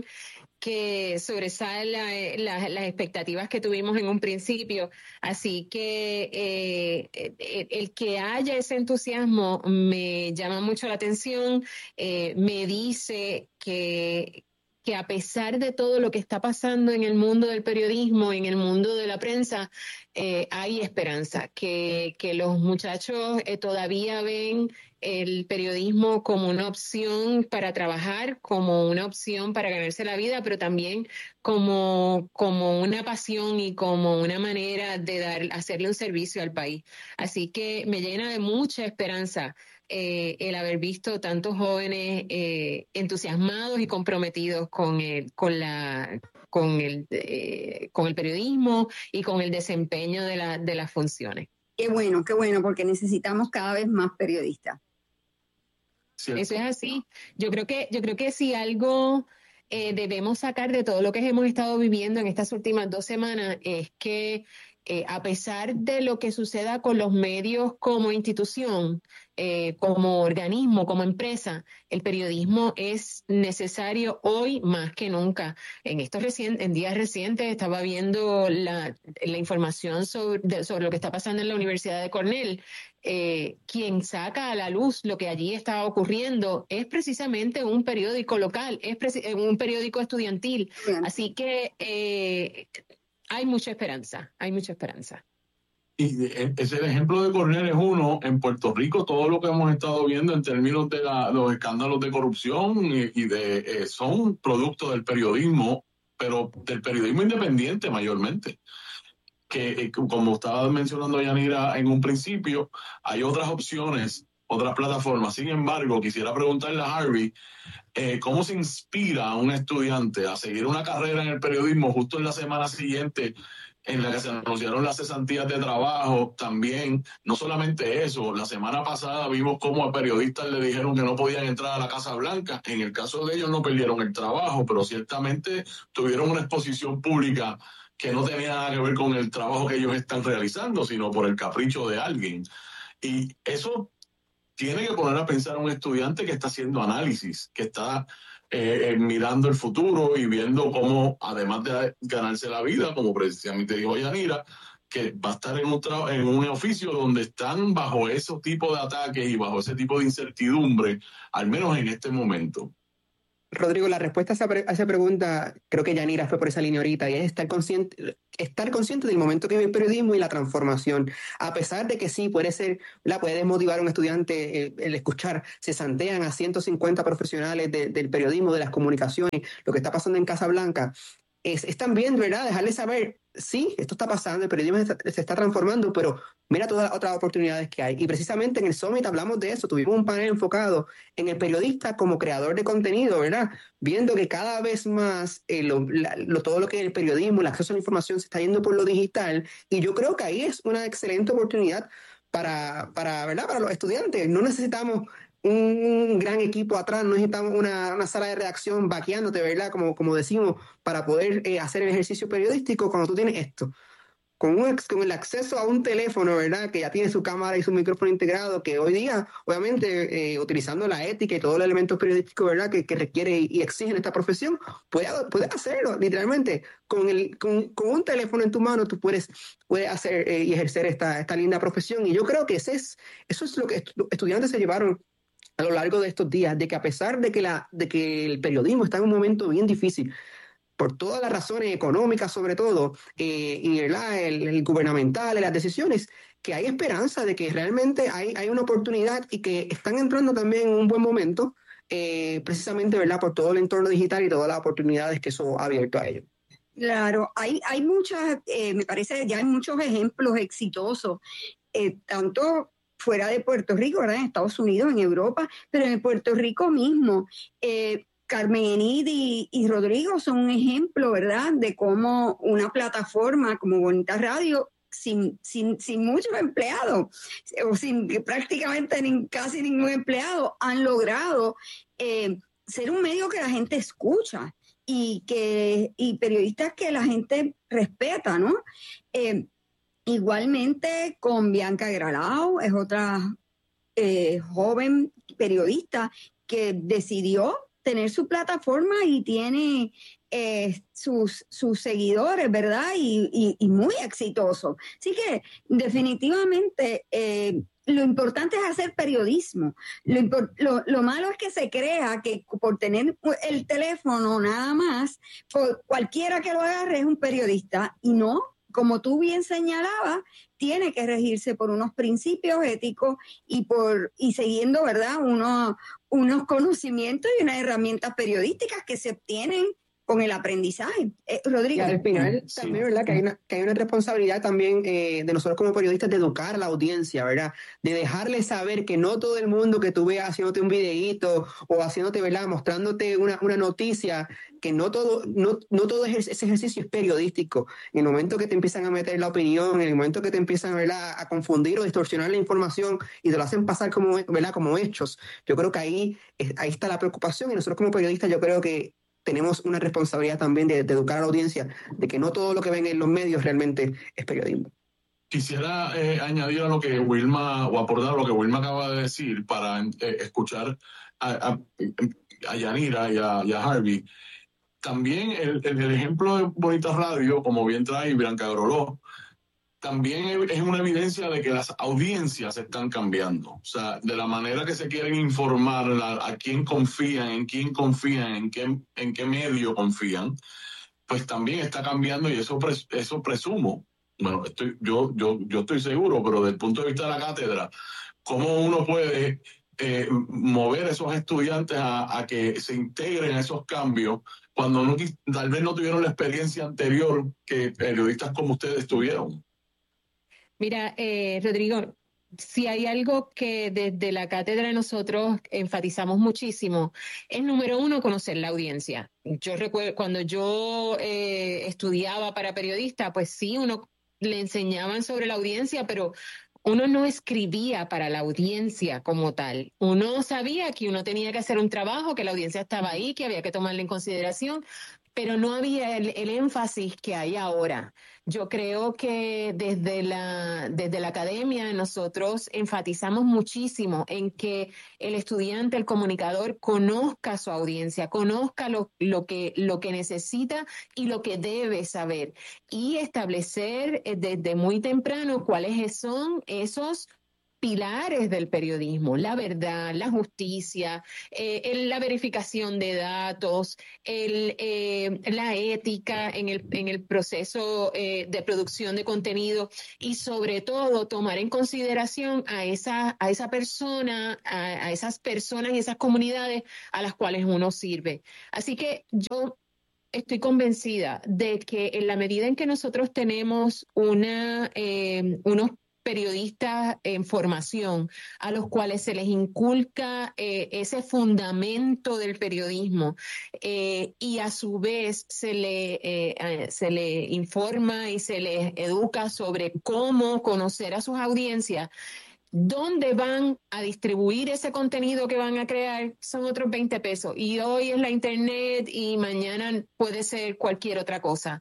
L: que sobresala eh, las, las expectativas que tuvimos en un principio. Así que eh, el, el que haya ese entusiasmo me llama mucho la atención, eh, me dice que... que a pesar de todo lo que está pasando en el mundo del periodismo, en el mundo de la prensa, eh, hay esperanza, que, que los muchachos eh, todavía ven el periodismo como una opción para trabajar, como una opción para ganarse la vida, pero también como, como una pasión y como una manera de dar, hacerle un servicio al país. Así que me llena de mucha esperanza Eh, el haber visto tantos jóvenes eh, entusiasmados y comprometidos con el, con la, con el, eh, con el periodismo y con el desempeño de, la, de las funciones.
J: Qué bueno, qué bueno, porque necesitamos cada vez más periodistas.
L: ¿Cierto? Eso es así. Yo creo que, yo creo que si algo eh, debemos sacar de todo lo que hemos estado viviendo en estas últimas dos semanas es que Eh, a pesar de lo que suceda con los medios como institución, eh, como organismo, como empresa, el periodismo es necesario hoy más que nunca. En estos recien- en días recientes estaba viendo la, la información sobre, de, sobre lo que está pasando en la Universidad de Cornell. Eh, quien saca a la luz lo que allí estaba ocurriendo es precisamente un periódico local, es preci- un periódico estudiantil. Bien. Así que eh, hay mucha esperanza, hay mucha esperanza.
H: Y ese ejemplo de Cornell es uno. En Puerto Rico, todo lo que hemos estado viendo en términos de la, los escándalos de corrupción y, y de eh, son producto del periodismo, pero del periodismo independiente mayormente. Que, eh, como estaba mencionando Yanira en un principio, hay otras opciones, otras plataformas. Sin embargo, quisiera preguntarle a Harvey, eh, ¿cómo se inspira a un estudiante a seguir una carrera en el periodismo justo en la semana siguiente en la que se anunciaron las cesantías de trabajo? También, no solamente eso, la semana pasada vimos cómo a periodistas le dijeron que no podían entrar a la Casa Blanca. En el caso de ellos no perdieron el trabajo, pero ciertamente tuvieron una exposición pública que no tenía nada que ver con el trabajo que ellos están realizando, sino por el capricho de alguien. Y eso tiene que poner a pensar a un estudiante que está haciendo análisis, que está eh, eh, mirando el futuro y viendo cómo, además de ganarse la vida, como precisamente dijo Yanira, que va a estar en un, tra- en un oficio donde están bajo esos tipos de ataques y bajo ese tipo de incertidumbre, al menos en este momento.
K: Rodrigo, la respuesta a esa, pre- a esa pregunta, creo que Yanira fue por esa línea ahorita, y es estar consciente, estar consciente del momento que vive el periodismo y la transformación. A pesar de que sí, puede ser, la puede desmotivar a un estudiante el, el escuchar, se santean a ciento cincuenta profesionales de, del periodismo, de las comunicaciones, lo que está pasando en Casablanca. Es, es también, ¿verdad?, dejarle saber, sí, esto está pasando, el periodismo se está, se está transformando, pero mira todas las otras oportunidades que hay. Y precisamente en el Summit hablamos de eso, tuvimos un panel enfocado en el periodista como creador de contenido, ¿verdad? Viendo que cada vez más eh, lo, la, lo, todo lo que es el periodismo, el acceso a la información se está yendo por lo digital, y yo creo que ahí es una excelente oportunidad para, para, ¿verdad?, para los estudiantes. No necesitamos un gran equipo atrás, no necesitamos una, una sala de redacción vaqueándote, ¿verdad? Como, como decimos, para poder eh, hacer el ejercicio periodístico cuando tú tienes esto. Con, un, con el acceso a un teléfono, ¿verdad?, que ya tiene su cámara y su micrófono integrado, que hoy día, obviamente, eh, utilizando la ética y todos los elementos periodísticos, ¿verdad?, que, que requiere y, y exigen esta profesión, puedes puede hacerlo, literalmente. Con, el, con, con un teléfono en tu mano tú puedes, puedes hacer eh, y ejercer esta, esta linda profesión. Y yo creo que ese es, eso es lo que los estudiantes se llevaron a lo largo de estos días, de que a pesar de que, la, de que el periodismo está en un momento bien difícil, por todas las razones económicas sobre todo, eh, y ¿verdad?, el, el gubernamental, las decisiones, que hay esperanza de que realmente hay, hay una oportunidad y que están entrando también en un buen momento, eh, precisamente, ¿verdad?, por todo el entorno digital y todas las oportunidades que eso ha abierto a ellos.
J: Claro, hay, hay muchas, eh, me parece ya hay muchos ejemplos exitosos, eh, tanto fuera de Puerto Rico, ¿verdad?, en Estados Unidos, en Europa, pero en Puerto Rico mismo. Eh, Carmen Enid y, y Rodrigo son un ejemplo, ¿verdad?, de cómo una plataforma como Bonita Radio, sin, sin, sin muchos empleados, o sin prácticamente ni, casi ningún empleado, han logrado eh, ser un medio que la gente escucha y, que, y periodistas que la gente respeta, ¿no? Eh, Igualmente con Bianca Gralao, es otra eh, joven periodista que decidió tener su plataforma y tiene eh, sus, sus seguidores, ¿verdad? Y, y, y muy exitoso. Así que definitivamente eh, lo importante es hacer periodismo. Lo, lo, lo malo es que se crea que por tener el teléfono nada más, por cualquiera que lo agarre es un periodista, y no. Como tú bien señalabas, tiene que regirse por unos principios éticos y por y siguiendo, ¿verdad?, unos, unos conocimientos y unas herramientas periodísticas que se obtienen con el aprendizaje. Eh, Rodrigo.
K: Y al final sí. también, ¿verdad?, que hay una, que hay una responsabilidad también eh, de nosotros como periodistas de educar a la audiencia, ¿verdad?, de dejarle saber que no todo el mundo que tú veas haciéndote un videíto o haciéndote, ¿verdad?, mostrándote una, una noticia, que no todo, no, no todo ese ejercicio es periodístico. En el momento que te empiezan a meter la opinión, en el momento que te empiezan, ¿verdad?, a confundir o distorsionar la información y te lo hacen pasar como, ¿verdad?, como hechos, yo creo que ahí, ahí está la preocupación, y nosotros como periodistas yo creo que tenemos una responsabilidad también de, de educar a la audiencia de que no todo lo que ven en los medios realmente es periodismo.
H: Quisiera eh, añadir a lo que Wilma, o aportar a lo que Wilma acaba de decir para eh, escuchar a, a, a Yanira y a, y a Harvey. También el, el, el ejemplo de Bonita Radio, como bien trae Bianca Groló, también es una evidencia de que las audiencias están cambiando. O sea, de la manera que se quieren informar, a, a quién confían, en quién confían, en qué, en qué medio confían, pues también está cambiando, y eso, pres, eso presumo. Bueno, estoy, yo, yo, yo estoy seguro, pero desde el punto de vista de la cátedra, ¿cómo uno puede eh, mover a esos estudiantes a, a que se integren a esos cambios cuando no, tal vez no tuvieron la experiencia anterior que periodistas como ustedes tuvieron?
L: Mira, eh, Rodrigo, si hay algo que desde la cátedra nosotros enfatizamos muchísimo, es número uno, conocer la audiencia. Yo recuerdo cuando yo eh, estudiaba para periodista, pues sí, uno le enseñaban sobre la audiencia, pero uno no escribía para la audiencia como tal. Uno sabía que uno tenía que hacer un trabajo, que la audiencia estaba ahí, que había que tomarla en consideración, pero no había el, el énfasis que hay ahora. Yo creo que desde la, desde la academia nosotros enfatizamos muchísimo en que el estudiante, el comunicador, conozca su audiencia, conozca lo, lo, que, lo que necesita y lo que debe saber, y establecer desde muy temprano cuáles son esos pilares del periodismo: la verdad, la justicia, eh, el, la verificación de datos, el, eh, la ética en el, en el proceso eh, de producción de contenido, y sobre todo tomar en consideración a esa, a esa persona, a, a esas personas y esas comunidades a las cuales uno sirve. Así que yo estoy convencida de que en la medida en que nosotros tenemos una, eh, unos periodistas en formación a los cuales se les inculca eh, ese fundamento del periodismo eh, y a su vez se le, eh, se le informa y se les educa sobre cómo conocer a sus audiencias, dónde van a distribuir ese contenido que van a crear, son otros veinte pesos. Y hoy es la internet y mañana puede ser cualquier otra cosa.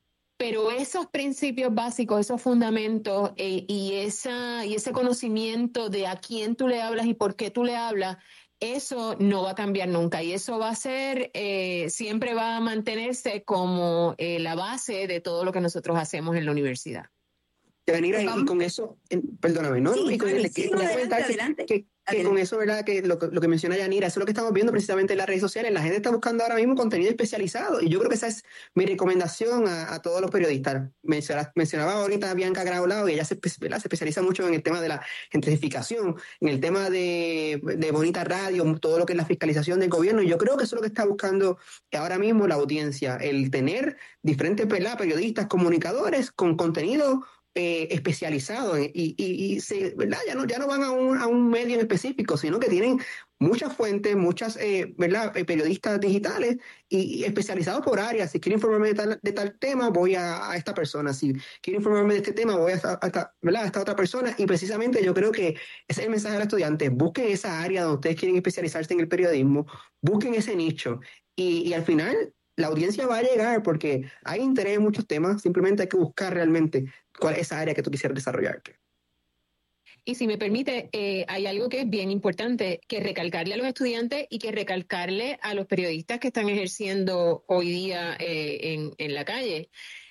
L: Pero esos principios básicos, esos fundamentos eh, y, esa, y ese conocimiento de a quién tú le hablas y por qué tú le hablas, eso no va a cambiar nunca. Y eso va a ser, eh, siempre va a mantenerse como eh, la base de todo lo que nosotros hacemos en la universidad.
K: Yanira, y, y con eso, eh, perdóname, ¿no?
J: Sí,
K: y con,
J: vale,
K: el,
J: sí,
K: que,
J: no,
K: que,
J: adelante,
K: que,
J: adelante.
K: Que, que con eso, ¿verdad? Que lo, lo que menciona Yanira, eso es lo que estamos viendo precisamente en las redes sociales. La gente está buscando ahora mismo contenido especializado, y yo creo que esa es mi recomendación a, a todos los periodistas. Mencionaba, mencionaba ahorita a Bianca Graulao, y ella se, ¿verdad? se especializa mucho en el tema de la gentrificación, en el tema de, de Bonita Radio, todo lo que es la fiscalización del gobierno, y yo creo que eso es lo que está buscando ahora mismo la audiencia, el tener diferentes, ¿verdad? periodistas, comunicadores con contenido Eh, especializado y, y, y se, ¿verdad? Ya no, ya no van a un, a un medio en específico, sino que tienen muchas fuentes, muchas eh, ¿verdad? periodistas digitales y, y especializados por áreas. Si quiero informarme de tal, de tal tema, voy a, a esta persona. Si quiero informarme de este tema, voy a esta, a, esta, ¿verdad? a esta otra persona. Y precisamente yo creo que ese es el mensaje de los estudiantes: busquen esa área donde ustedes quieren especializarse en el periodismo, busquen ese nicho y, y al final la audiencia va a llegar, porque hay interés en muchos temas. Simplemente hay que buscar realmente cuál es esa área que tú quisieras desarrollarte.
L: Y si me permite, eh, hay algo que es bien importante que recalcarle a los estudiantes y que recalcarle a los periodistas que están ejerciendo hoy día eh, en, en la calle.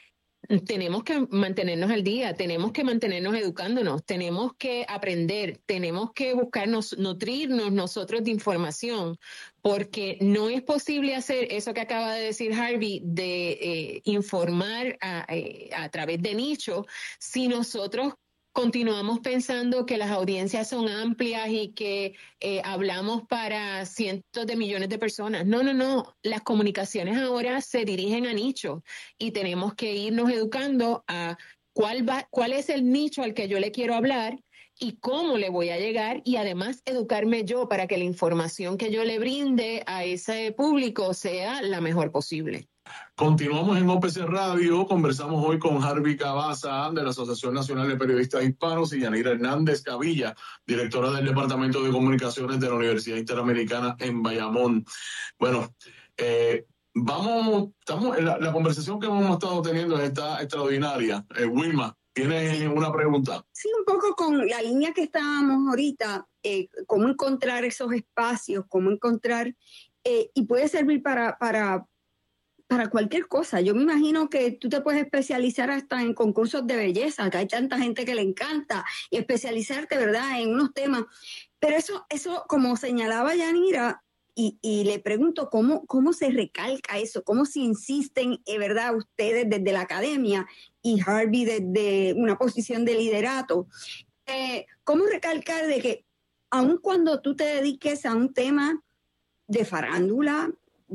L: Tenemos que mantenernos al día, tenemos que mantenernos educándonos, tenemos que aprender, tenemos que buscarnos, nutrirnos nosotros de información, porque no es posible hacer eso que acaba de decir Harvey, de eh, informar a, a través de nicho, si nosotros continuamos pensando que las audiencias son amplias y que eh, hablamos para cientos de millones de personas. No, no, no. Las comunicaciones ahora se dirigen a nichos y tenemos que irnos educando a cuál va, cuál es el nicho al que yo le quiero hablar y cómo le voy a llegar, y además educarme yo para que la información que yo le brinde a ese público sea la mejor posible.
H: Continuamos en O P C Radio. Conversamos hoy con Harvey Cabaza, de la Asociación Nacional de Periodistas Hispanos, y Yanira Hernández Cavilla, directora del Departamento de Comunicaciones de la Universidad Interamericana en Bayamón. Bueno, eh, vamos, estamos, la, la conversación que hemos estado teniendo está extraordinaria. Eh, Wilma, ¿tienes una pregunta?
J: Sí, un poco con la línea que estábamos ahorita, eh, cómo encontrar esos espacios, cómo encontrar, eh, y puede servir para... para para cualquier cosa. Yo me imagino que tú te puedes especializar hasta en concursos de belleza, que hay tanta gente que le encanta, y especializarte, ¿verdad?, en unos temas. Pero eso, eso como señalaba Yanira, y, y le pregunto, ¿cómo, ¿cómo se recalca eso? ¿Cómo se insisten, eh, ¿verdad?, ustedes desde la academia y Harvey desde una posición de liderato? Eh, ¿Cómo recalcar de que aun cuando tú te dediques a un tema de farándula,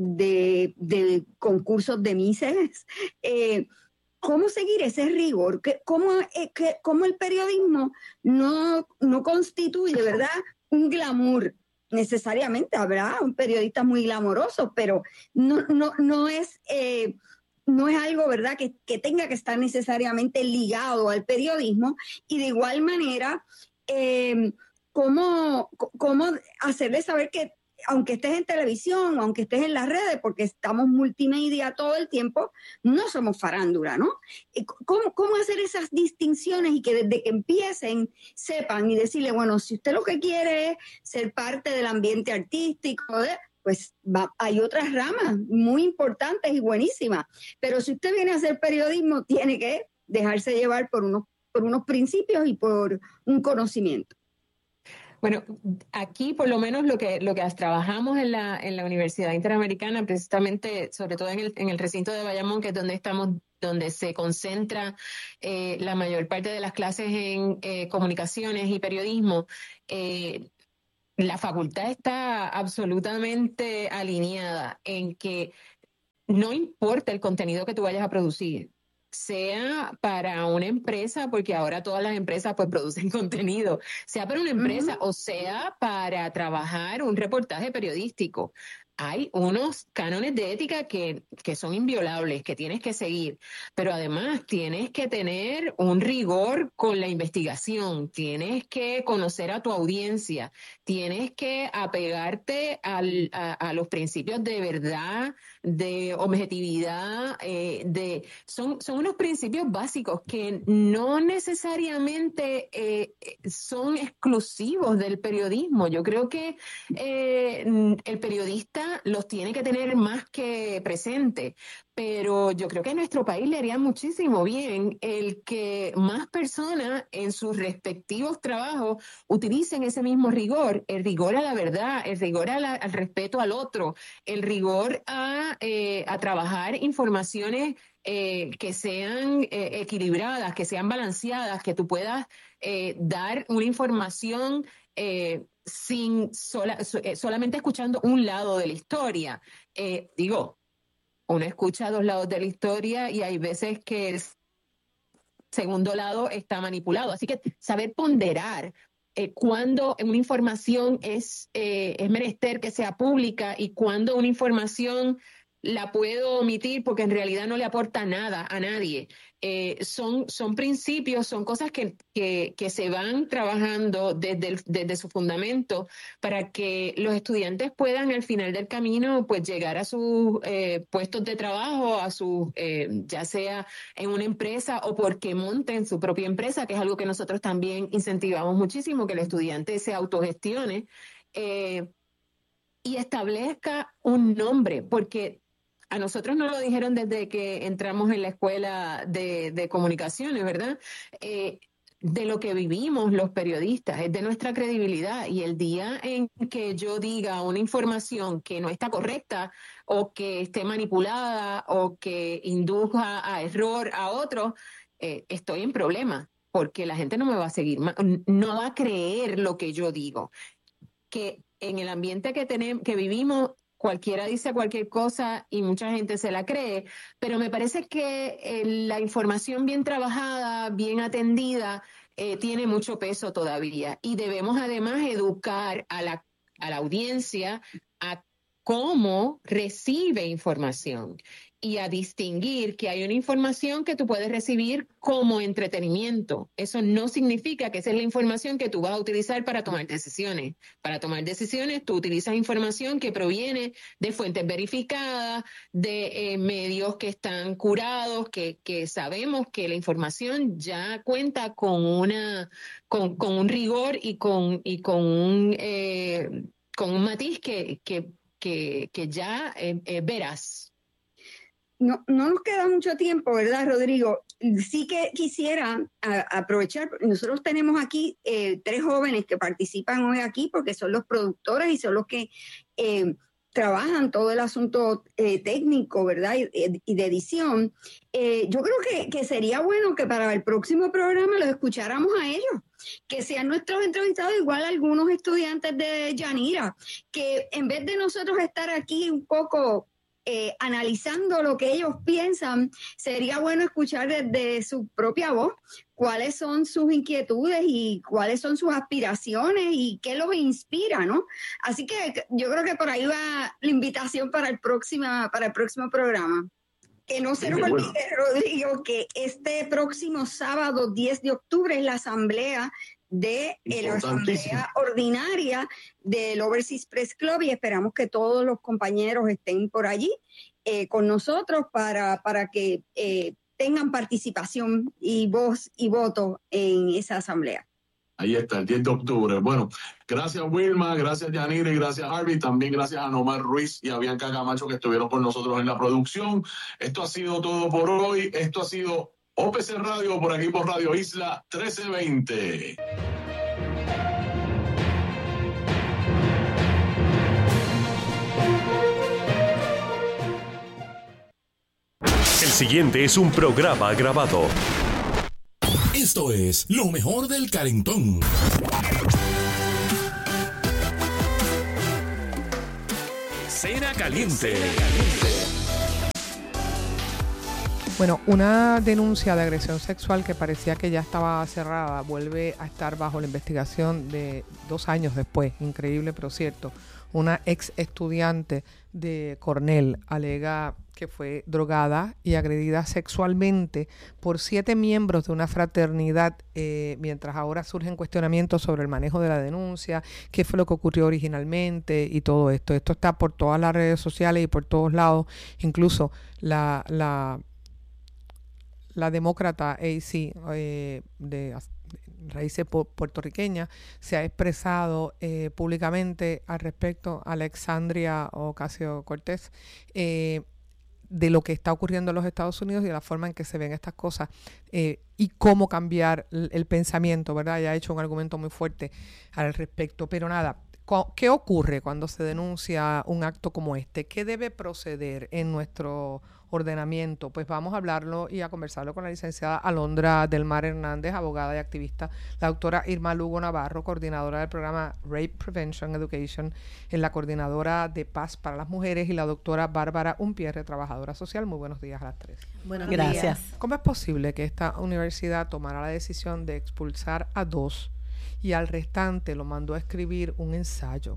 J: De, de concursos de Misses, eh, ¿cómo seguir ese rigor? ¿Cómo, eh, que, cómo el periodismo no, no constituye, ¿verdad?, un glamour? Necesariamente habrá un periodista muy glamoroso, pero no, no, no, es, eh, no es algo, ¿verdad?, que, que tenga que estar necesariamente ligado al periodismo. Y de igual manera, eh, ¿cómo, cómo hacerle saber que aunque estés en televisión, aunque estés en las redes, porque estamos multimedia todo el tiempo, no somos farándula, ¿no? ¿Cómo, cómo hacer esas distinciones y que desde que empiecen sepan y decirle, bueno, si usted lo que quiere es ser parte del ambiente artístico, ¿eh? pues va, hay otras ramas muy importantes y buenísimas, pero si usted viene a hacer periodismo, tiene que dejarse llevar por unos, por unos principios y por un conocimiento.
L: Bueno, aquí por lo menos lo que lo que trabajamos en la en la Universidad Interamericana, precisamente, sobre todo en el, en el recinto de Bayamón, que es donde estamos, donde se concentra eh, la mayor parte de las clases en eh, comunicaciones y periodismo, eh, la facultad está absolutamente alineada en que no importa el contenido que tú vayas a producir, sea para una empresa, porque ahora todas las empresas pues producen contenido, sea para una empresa uh-huh. o sea para trabajar un reportaje periodístico. Hay unos cánones de ética que, que son inviolables, que tienes que seguir, pero además tienes que tener un rigor con la investigación, tienes que conocer a tu audiencia, tienes que apegarte al, a, a los principios de verdad, de objetividad, eh, de son, son unos principios básicos que no necesariamente eh, son exclusivos del periodismo. Yo creo que eh, el periodista los tiene que tener más que presente, pero yo creo que a nuestro país le haría muchísimo bien el que más personas en sus respectivos trabajos utilicen ese mismo rigor, el rigor a la verdad, el rigor a la, al respeto al otro, el rigor a, eh, a trabajar informaciones eh, que sean eh, equilibradas, que sean balanceadas, que tú puedas eh, dar una información eh, sin sola, so, eh, solamente escuchando un lado de la historia. Eh, digo, uno escucha dos lados de la historia y hay veces que el segundo lado está manipulado. Así que saber ponderar eh, cuándo una información es, eh, es menester que sea pública y cuándo una información la puedo omitir porque en realidad no le aporta nada a nadie. Eh, son, son principios, son cosas que, que, que se van trabajando desde, el, desde su fundamento para que los estudiantes puedan al final del camino pues llegar a sus eh, puestos de trabajo, a sus, eh, ya sea en una empresa o porque monten su propia empresa, que es algo que nosotros también incentivamos muchísimo, que el estudiante se autogestione eh, y establezca un nombre, porque a nosotros nos lo dijeron desde que entramos en la escuela de, de comunicaciones, ¿verdad? Eh, de lo que vivimos los periodistas, es de nuestra credibilidad. Y el día en que yo diga una información que no está correcta o que esté manipulada o que induzca a error a otros, eh, estoy en problema porque la gente no me va a seguir, no va a creer lo que yo digo. Que en el ambiente que tenemos, que vivimos, cualquiera dice cualquier cosa y mucha gente se la cree, pero me parece que eh, la información bien trabajada, bien atendida, eh, tiene mucho peso todavía. Y debemos además educar a la, a la audiencia a cómo recibe información y a distinguir que hay una información que tú puedes recibir como entretenimiento. Eso no significa que esa es la información que tú vas a utilizar para tomar decisiones. Para tomar decisiones, tú utilizas información que proviene de fuentes verificadas, de eh, medios que están curados, que, que sabemos que la información ya cuenta con una con, con un rigor y con, y con un eh, con un matiz que, que, que, que ya eh, eh, verás.
J: No, no nos queda mucho tiempo, ¿verdad, Rodrigo? Sí que quisiera a, aprovechar, nosotros tenemos aquí eh, tres jóvenes que participan hoy aquí porque son los productores y son los que eh, trabajan todo el asunto eh, técnico, ¿verdad? Y, y de edición. Eh, yo creo que, que sería bueno que para el próximo programa los escucháramos a ellos, que sean nuestros entrevistados, igual algunos estudiantes de Yanira, que en vez de nosotros estar aquí un poco Eh, analizando lo que ellos piensan, sería bueno escuchar desde su propia voz cuáles son sus inquietudes y cuáles son sus aspiraciones y qué los inspira, ¿no? Así que yo creo que por ahí va la invitación para el próximo, para el próximo programa. Que no se nos olvide, Rodrigo, que este próximo sábado diez de octubre es la asamblea de la asamblea ordinaria del Overseas Press Club y esperamos que todos los compañeros estén por allí eh, con nosotros para, para que eh, tengan participación y voz y voto en esa asamblea.
H: Ahí está, el diez de octubre. Bueno, gracias Wilma, gracias Yanire, gracias Harvey, también gracias a Nomar Ruiz y a Bianca Camacho que estuvieron con nosotros en la producción. Esto ha sido todo por hoy. Esto ha sido O P C Radio por aquí por Radio Isla trece veinte.
E: El siguiente es un programa grabado. Esto es lo mejor del calentón. Cena Caliente.
A: Bueno, una denuncia de agresión sexual que parecía que ya estaba cerrada vuelve a estar bajo la investigación de dos años después. Increíble, pero cierto. Una ex estudiante de Cornell alega que fue drogada y agredida sexualmente por siete miembros de una fraternidad, eh, mientras ahora surgen cuestionamientos sobre el manejo de la denuncia, qué fue lo que ocurrió originalmente y todo esto. Esto está por todas las redes sociales y por todos lados, incluso la, la, la demócrata A C eh, de raíces puertorriqueñas se ha expresado eh, públicamente al respecto, Alexandria Ocasio-Cortez, eh, de lo que está ocurriendo en los Estados Unidos y de la forma en que se ven estas cosas eh, y cómo cambiar el, el pensamiento, ¿verdad? Ya ha hecho un argumento muy fuerte al respecto. Pero nada, ¿qué ocurre cuando se denuncia un acto como este? ¿Qué debe proceder en nuestro ordenamiento? Pues vamos a hablarlo y a conversarlo con la licenciada Alondra del Mar Hernández, abogada y activista, la doctora Irma Lugo Navarro, coordinadora del programa Rape Prevention Education en la Coordinadora de Paz para las Mujeres, y la doctora Bárbara Unpierre, trabajadora social. Muy buenos días a las tres.
M: Buenos Gracias. días.
A: ¿Cómo es posible que esta universidad tomara la decisión de expulsar a dos y al restante lo mandó a escribir un ensayo?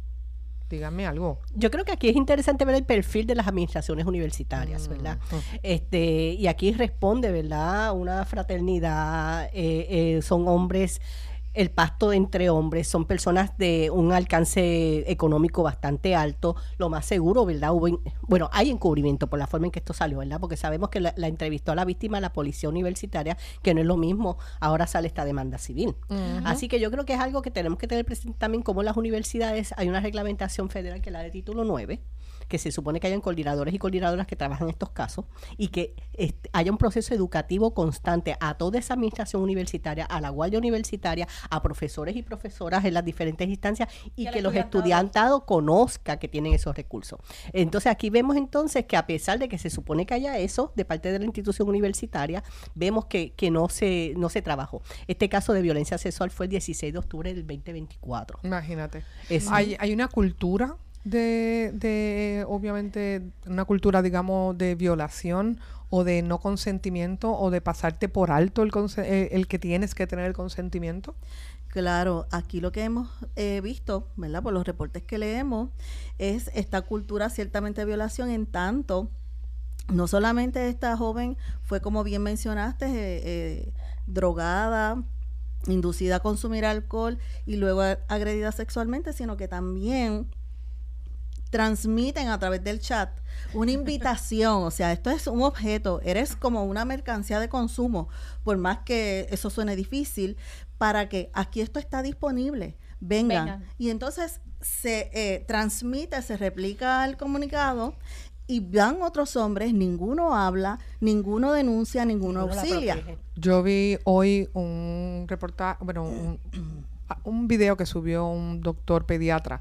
A: Dígame algo.
M: Yo creo que aquí es interesante ver el perfil de las administraciones universitarias, mm. ¿verdad? Mm. Este, y aquí responde, ¿verdad? Una fraternidad, eh, eh, son hombres, el pacto entre hombres, son personas de un alcance económico bastante alto, lo más seguro, ¿verdad? Hubo, bueno, hay encubrimiento por la forma en que esto salió, ¿verdad? Porque sabemos que la, la entrevistó a la víctima la policía universitaria, que no es lo mismo, ahora sale esta demanda civil. Uh-huh. Así que yo creo que es algo que tenemos que tener presente también, como las universidades, hay una reglamentación federal que es la de título nueve, que se supone que hayan coordinadores y coordinadoras que trabajan en estos casos y que este, haya un proceso educativo constante a toda esa administración universitaria, a la guardia universitaria, a profesores y profesoras en las diferentes instancias y, y que los estudiantados conozcan que tienen esos recursos. Entonces aquí vemos entonces que a pesar de que se supone que haya eso de parte de la institución universitaria, vemos que, que no se no se trabajó. Este caso de violencia sexual fue el dieciséis de octubre del veinte veinticuatro.
A: Imagínate. Es, hay, hay una cultura de, de obviamente una cultura, digamos, de violación o de no consentimiento o de pasarte por alto el, el, el que tienes que tener el consentimiento.
N: Claro, aquí lo que hemos eh, visto, ¿verdad? Por los reportes que leemos, es esta cultura ciertamente de violación, en tanto no solamente esta joven fue, como bien mencionaste, eh, eh, drogada, inducida a consumir alcohol y luego agredida sexualmente, sino que también transmiten a través del chat una invitación, o sea, esto es un objeto, eres como una mercancía de consumo, por más que eso suene difícil, para que aquí esto está disponible, vengan. vengan. Y entonces se eh, transmite, se replica el comunicado y van otros hombres, ninguno habla, ninguno denuncia, ninguno, ninguno auxilia.
A: Yo vi hoy un reportaje, bueno, un, un video que subió un doctor pediatra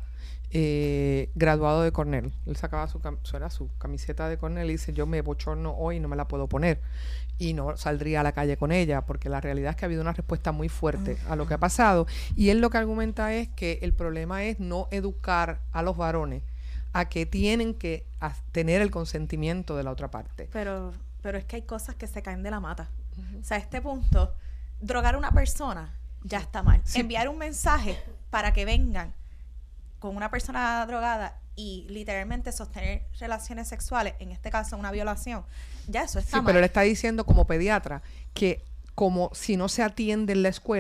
A: Eh, graduado de Cornell. Él sacaba su, cam- su, su camiseta de Cornell y dice: yo me bochorno hoy y no me la puedo poner y no saldría a la calle con ella, porque la realidad es que ha habido una respuesta muy fuerte a lo que ha pasado, y él lo que argumenta es que el problema es no educar a los varones a que tienen que a tener el consentimiento de la otra parte.
O: Pero, pero es que hay cosas que se caen de la mata. Uh-huh. O sea, a este punto, drogar a una persona ya está mal. Sí. Enviar un mensaje para que vengan con una persona drogada y literalmente sostener relaciones sexuales, en este caso una violación, ya eso está
A: sí,
O: mal.
A: Pero él está diciendo como pediatra que como si no se atiende en la escuela,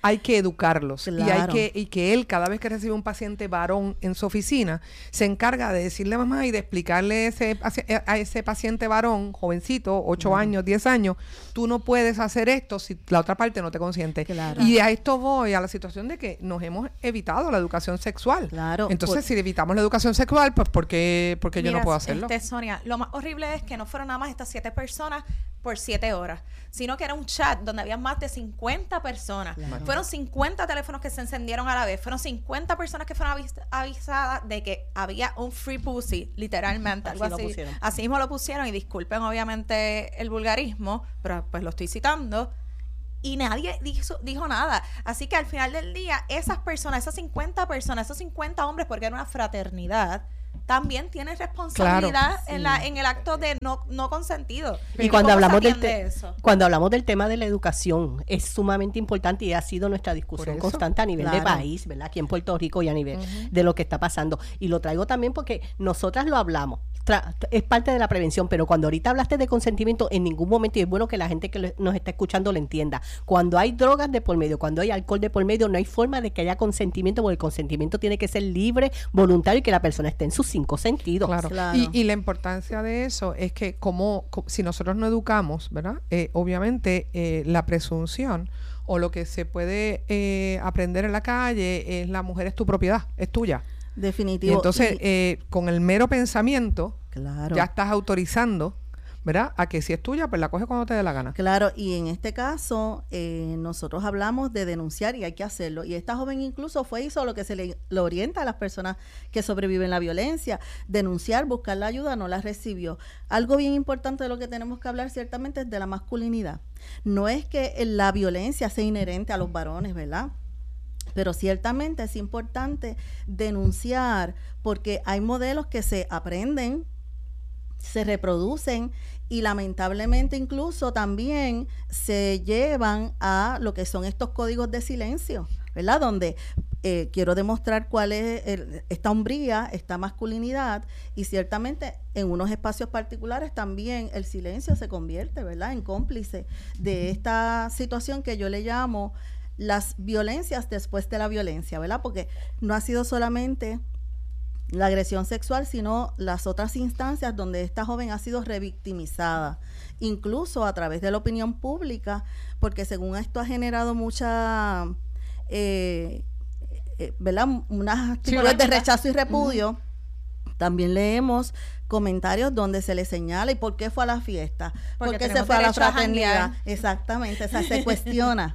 A: hay que educarlos.
N: Claro.
A: Y hay que, y que él, cada vez que recibe un paciente varón en su oficina, se encarga de decirle a mamá y de explicarle ese, a ese paciente varón, jovencito, ocho uh-huh. años, diez años, tú no puedes hacer esto si la otra parte no te consiente.
N: Claro.
A: Y a esto voy, a la situación de que nos hemos evitado la educación sexual.
N: Claro.
A: Entonces,
N: por...
A: si evitamos la educación sexual, pues ¿por qué, por qué
O: Mira,
A: yo no puedo hacerlo?
O: Este, Sonia, lo más horrible es que no fueron nada más estas siete personas por siete horas, sino que era un chat donde había más de cincuenta personas. Claro. Fueron cincuenta teléfonos que se encendieron a la vez. Fueron cincuenta personas que fueron avis avisadas de que había un free pussy, literalmente.
N: Así
O: algo así. Así mismo lo pusieron, y disculpen obviamente el vulgarismo, pero pues lo estoy citando. Y nadie dijo, dijo nada. Así que al final del día, esas personas, esas cincuenta personas, esos cincuenta hombres, porque era una fraternidad, también tienen responsabilidad claro, en, sí. la, en el acto de no, no consentido.
M: Y cuando hablamos, del te cuando hablamos del tema de la educación, es sumamente importante y ha sido nuestra discusión constante a nivel claro. de país, ¿verdad? Aquí en Puerto Rico y a nivel uh-huh. de lo que está pasando. Y lo traigo también porque nosotras lo hablamos. Es parte de la prevención, pero cuando ahorita hablaste de consentimiento, en ningún momento, y es bueno que la gente que nos está escuchando lo entienda, cuando hay drogas de por medio, cuando hay alcohol de por medio, no hay forma de que haya consentimiento, porque el consentimiento tiene que ser libre, voluntario, y que la persona esté en sus cinco sentidos.
A: Claro. Claro. Y, y la importancia de eso es que como, como si nosotros no educamos, ¿verdad? Eh, obviamente eh, la presunción o lo que se puede eh, aprender en la calle es la mujer es tu propiedad, es tuya.
N: Definitivo.
A: Y entonces, y, eh, con el mero pensamiento,
N: claro.
A: ya estás autorizando, ¿verdad? A que si es tuya, pues la coges cuando te dé la gana.
N: Claro, y en este caso, eh, nosotros hablamos de denunciar y hay que hacerlo. Y esta joven incluso fue hizo lo que se le, le orienta a las personas que sobreviven la violencia. Denunciar, buscar la ayuda, no la recibió. Algo bien importante de lo que tenemos que hablar ciertamente es de la masculinidad. No es que la violencia sea inherente a los varones, ¿verdad? Pero ciertamente es importante denunciar porque hay modelos que se aprenden, se reproducen y lamentablemente incluso también se llevan a lo que son estos códigos de silencio, ¿verdad? Donde eh, quiero demostrar cuál es el, esta hombría, esta masculinidad, y ciertamente en unos espacios particulares también el silencio se convierte, ¿verdad?, en cómplice de esta situación que yo le llamo las violencias después de la violencia, ¿verdad? Porque no ha sido solamente la agresión sexual, sino las otras instancias donde esta joven ha sido revictimizada, incluso a través de la opinión pública, porque según esto ha generado mucha, eh, eh, ¿verdad? Unas actitudes sí, de rechazo y repudio. Uh-huh. También leemos comentarios donde se le señala ¿y por qué fue a la fiesta? ¿Por qué se fue a la fraternidad? Exactamente, o sea, se cuestiona.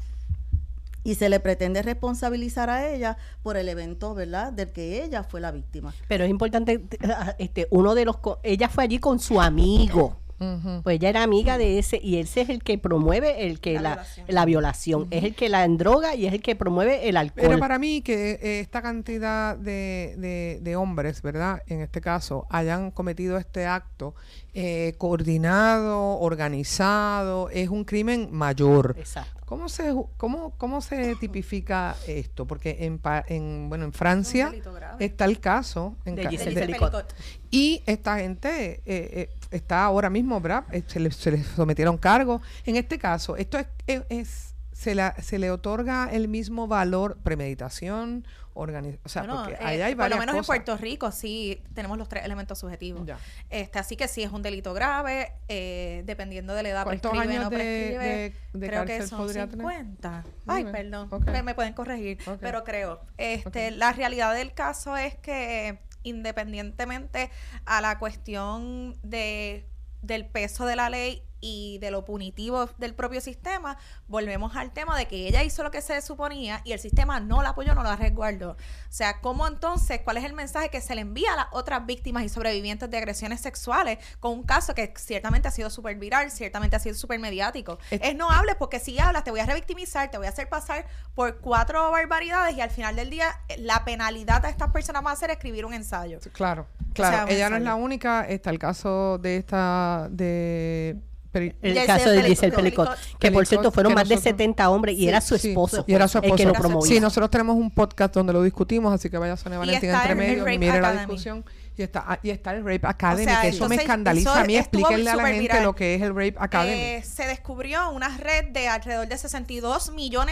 N: Y se le pretende responsabilizar a ella por el evento, ¿verdad?, del que ella fue la víctima.
M: Pero es importante, este, uno de los, ella fue allí con su amigo. Uh-huh. Pues ella era amiga de ese, y ese es el que promueve el que la, la violación, la violación. Uh-huh. Es el que la endroga y es el que promueve el alcohol.
A: Pero para mí que eh, esta cantidad de, de, de hombres, ¿verdad?, en este caso, hayan cometido este acto eh, coordinado, organizado, es un crimen mayor.
M: Exacto.
A: ¿Cómo se cómo cómo se tipifica esto? Porque en, en bueno en Francia está el caso en
M: de Giselle Pelicot.
A: Y esta gente eh, eh, está ahora mismo, ¿verdad? Se les se le sometieron cargos. En este caso, esto es, es, es se, la, se le otorga el mismo valor, premeditación, organización, o sea,
O: bueno,
A: porque
O: eh,
A: ahí hay
O: por lo menos
A: cosas.
O: En Puerto Rico sí tenemos los tres elementos subjetivos. Ya. Este, así que sí es un delito grave, eh, dependiendo de la edad.
A: ¿Cuántos
O: prescribe,
A: años
O: no prescribe,
A: de, de, de
O: creo que
A: cárcel
O: son
A: podría
O: cincuenta.
A: tener?
O: Ay,
A: Dime.
O: perdón,
A: Okay.
O: me, me pueden corregir, okay. Pero creo. Este, okay. La realidad del caso es que independientemente a la cuestión de del peso de la ley y de lo punitivo del propio sistema, volvemos al tema de que ella hizo lo que se suponía y el sistema no la apoyó, no la resguardó. O sea, ¿cómo entonces, cuál es el mensaje que se le envía a las otras víctimas y sobrevivientes de agresiones sexuales con un caso que ciertamente ha sido súper viral, ciertamente ha sido súper mediático? Es, es no hables, porque si hablas te voy a revictimizar, te voy a hacer pasar por cuatro barbaridades y al final del día la penalidad a estas personas va a ser escribir un ensayo.
A: Claro, claro.
O: O sea,
A: ella no es la única, está el caso de esta, de...
M: El Giselle caso de Giselle Pelicot, Pelicot, que por cierto fueron más nosotros, de setenta hombres y sí, era su esposo,
A: sí, y era su esposo
M: el que lo promovía.
A: Sí, nosotros tenemos un podcast donde lo discutimos, así que vaya a Sonia Valentín entre medio y mire la discusión. Y está, y está el Rape Academy, o sea, que eso me escandaliza eso a mí. Explíquenle a la gente viral. Lo que es el Rape Academy.
O: Eh, se descubrió una red de alrededor de sesenta y dos millones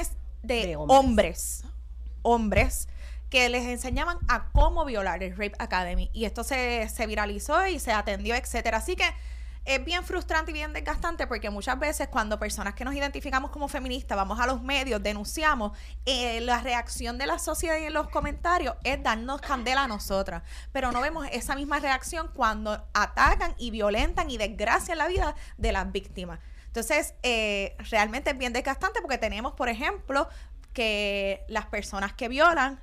O: de, de hombres. hombres, hombres que les enseñaban a cómo violar, el Rape Academy, y esto se, se viralizó y se atendió, etcétera. Así que es bien frustrante y bien desgastante porque muchas veces cuando personas que nos identificamos como feministas vamos a los medios, denunciamos, eh, la reacción de la sociedad y en los comentarios es darnos candela a nosotras, pero no vemos esa misma reacción cuando atacan y violentan y desgracian la vida de las víctimas. Entonces, eh, realmente es bien desgastante porque tenemos, por ejemplo, que las personas que violan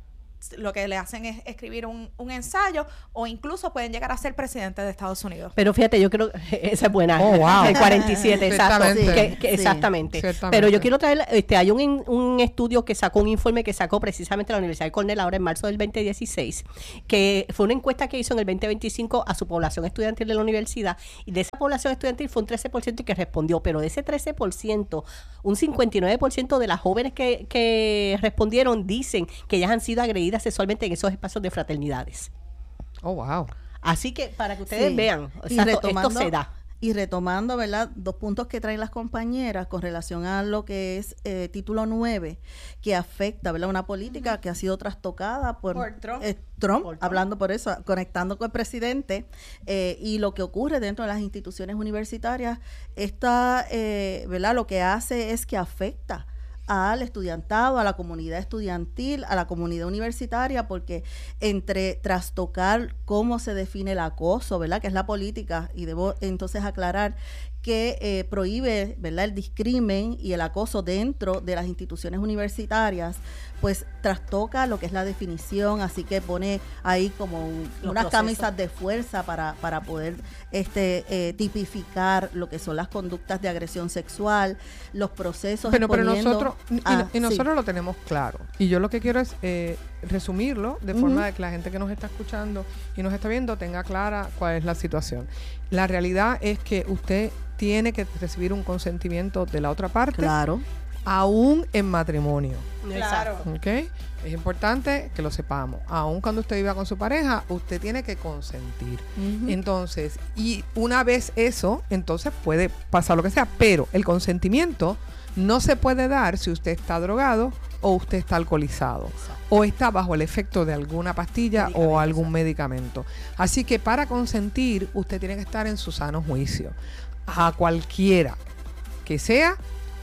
O: lo que le hacen es escribir un, un ensayo o incluso pueden llegar a ser presidentes de Estados Unidos.
M: Pero fíjate, yo creo esa es buena.
A: Oh, wow.
M: El cuarenta y siete, exacto.
A: Sí,
M: que, que,
A: sí,
M: exactamente.
A: Ciertamente.
M: Pero yo quiero traer, este, hay un, un estudio que sacó, un informe que sacó precisamente la Universidad de Cornell ahora en marzo del veinte dieciséis, que fue una encuesta que hizo en el veinte veinticinco a su población estudiantil de la universidad, y de esa población estudiantil fue un trece por ciento que respondió, pero de ese trece por ciento, un cincuenta y nueve por ciento de las jóvenes que, que respondieron dicen que ellas han sido agredidas sexualmente en esos espacios de fraternidades.
A: Oh, wow.
M: Así que para que ustedes
N: Sí.
M: vean,
N: Y
M: exacto,
N: retomando,
M: esto se da.
N: Y retomando, ¿verdad? Dos puntos que traen las compañeras con relación a lo que es eh, título nueve, que afecta, ¿verdad? Una política uh-huh. que ha sido trastocada por,
O: por Trump,
N: eh, Trump,
O: por Trump.
N: hablando por eso, conectando con el presidente, eh, y lo que ocurre dentro de las instituciones universitarias, esta, eh, ¿verdad? Lo que hace es que afecta al estudiantado, a la comunidad estudiantil, a la comunidad universitaria, porque entre trastocar cómo se define el acoso, ¿verdad? Que es la política, y debo entonces aclarar que eh, prohíbe, ¿verdad?, el discrimen y el acoso dentro de las instituciones universitarias, pues trastoca lo que es la definición, así que pone ahí como un, unas camisas de fuerza para, para poder este eh, tipificar lo que son las conductas de agresión sexual, los procesos.
A: Pero, pero nosotros,
N: ah,
A: y, y nosotros
N: sí.
A: lo tenemos claro. Y yo lo que quiero es eh, resumirlo de uh-huh. forma de que la gente que nos está escuchando y nos está viendo tenga clara cuál es la situación. La realidad es que usted tiene que recibir un consentimiento de la otra parte.
N: Claro.
A: Aún en matrimonio.
O: Claro.
A: ¿Ok? Es importante que lo sepamos. Aún cuando usted viva con su pareja, usted tiene que consentir. Uh-huh. Entonces, y una vez eso, entonces puede pasar lo que sea. Pero el consentimiento no se puede dar si usted está drogado o usted está alcoholizado. Exacto. O está bajo el efecto de alguna pastilla o algún exacto. medicamento. Así que para consentir, usted tiene que estar en su sano juicio. A cualquiera que sea,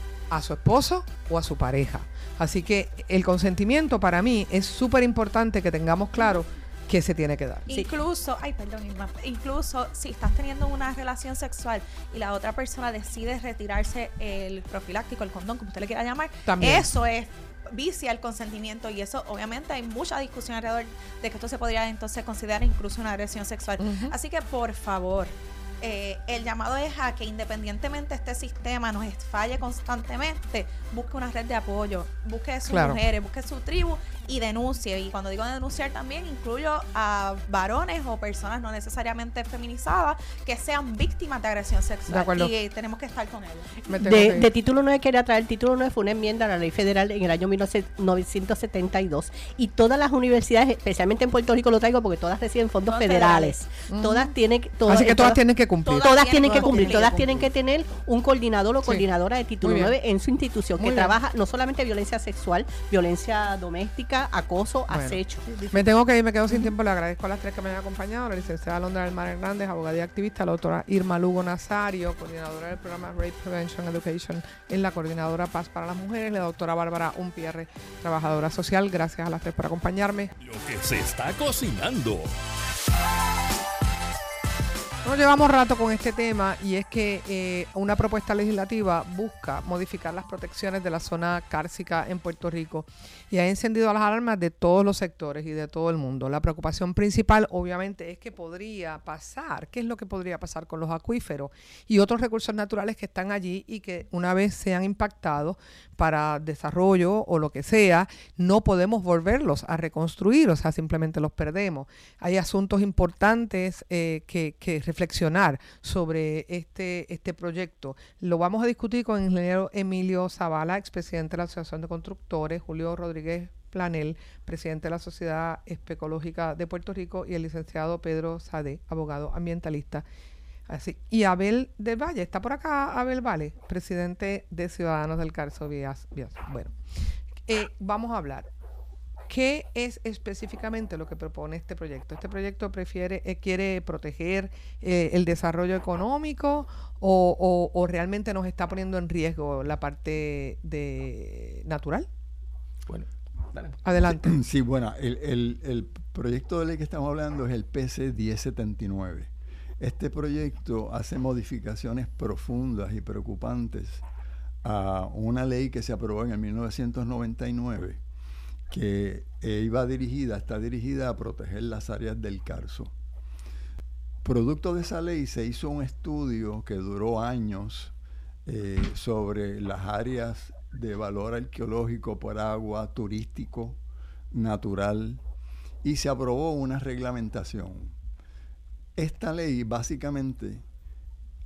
A: a su esposo o a su pareja. Así que el consentimiento para mí es súper importante que tengamos claro que se tiene que dar.
O: Incluso, ay, perdón, Irma, incluso si estás teniendo una relación sexual y la otra persona decide retirarse el profiláctico, el condón, como usted le quiera llamar, también. Eso es vicia el consentimiento, y eso obviamente hay mucha discusión alrededor de que esto se podría entonces considerar incluso una agresión sexual. Uh-huh. Así que por favor, Eh, el llamado es a que independientemente este sistema nos falle constantemente, busque una red de apoyo, busque sus claro. mujeres, busque su tribu y denuncie. Y cuando digo denunciar también incluyo a varones o personas no necesariamente feminizadas que sean víctimas de agresión sexual, y eh, tenemos que estar con ellos.
M: De, de título nueve quería traer, el título nueve fue una enmienda a la ley federal en el año mil novecientos setenta y dos, y todas las universidades, especialmente en Puerto Rico lo traigo porque todas reciben fondos todas federales, federales. Uh-huh. todas tienen todas,
A: así que todas, todas tienen que cumplir.
M: Todas, todas tienen que cumplir, todas tienen que tener un coordinador o coordinadora sí. de título nueve en su institución, Muy que bien. trabaja no solamente violencia sexual, violencia doméstica, acoso, bueno. acecho.
A: Me tengo que ir, me quedo sin tiempo, le agradezco a las tres que me han acompañado, la licenciada Alondra del Mar Hernández, abogada y activista, la doctora Irma Lugo Nazario, coordinadora del programa Rape Prevention Education en la Coordinadora Paz para las Mujeres, la doctora Bárbara Umpierre, trabajadora social. Gracias a las tres por acompañarme.
E: Lo que se está cocinando.
A: Nos llevamos rato con este tema, y es que eh, una propuesta legislativa busca modificar las protecciones de la zona cárcica en Puerto Rico y ha encendido las alarmas de todos los sectores y de todo el mundo. La preocupación principal obviamente es que podría pasar, ¿qué es lo que podría pasar con los acuíferos y otros recursos naturales que están allí y que una vez sean impactados para desarrollo o lo que sea, no podemos volverlos a reconstruir, o sea, simplemente los perdemos? Hay asuntos importantes eh, que, que reflexionar sobre este, este proyecto. Lo vamos a discutir con el ingeniero Emilio Zavala, expresidente de la Asociación de Constructores, Julio Rodríguez Planel, presidente de la Sociedad Especológica de Puerto Rico, y el licenciado Pedro Sade, abogado ambientalista. Así, y Abel del Valle, está por acá Abel Valle, presidente de Ciudadanos del Carso Vías. Vías. Bueno, eh, vamos a hablar. ¿Qué es específicamente lo que propone este proyecto? ¿Este proyecto prefiere, eh, quiere proteger eh, el desarrollo económico o, o, o realmente nos está poniendo en riesgo la parte de natural?
P: Bueno,
A: dale. Adelante.
P: Sí, sí, bueno, el, el, el proyecto de ley que estamos hablando es el P C diez setenta y nueve. Este proyecto hace modificaciones profundas y preocupantes a una ley que se aprobó en el mil novecientos noventa y nueve, que eh, iba dirigida, está dirigida a proteger las áreas del Carso. Producto de esa ley se hizo un estudio que duró años eh, sobre las áreas de valor arqueológico por agua, turístico, natural, y se aprobó una reglamentación. Esta ley básicamente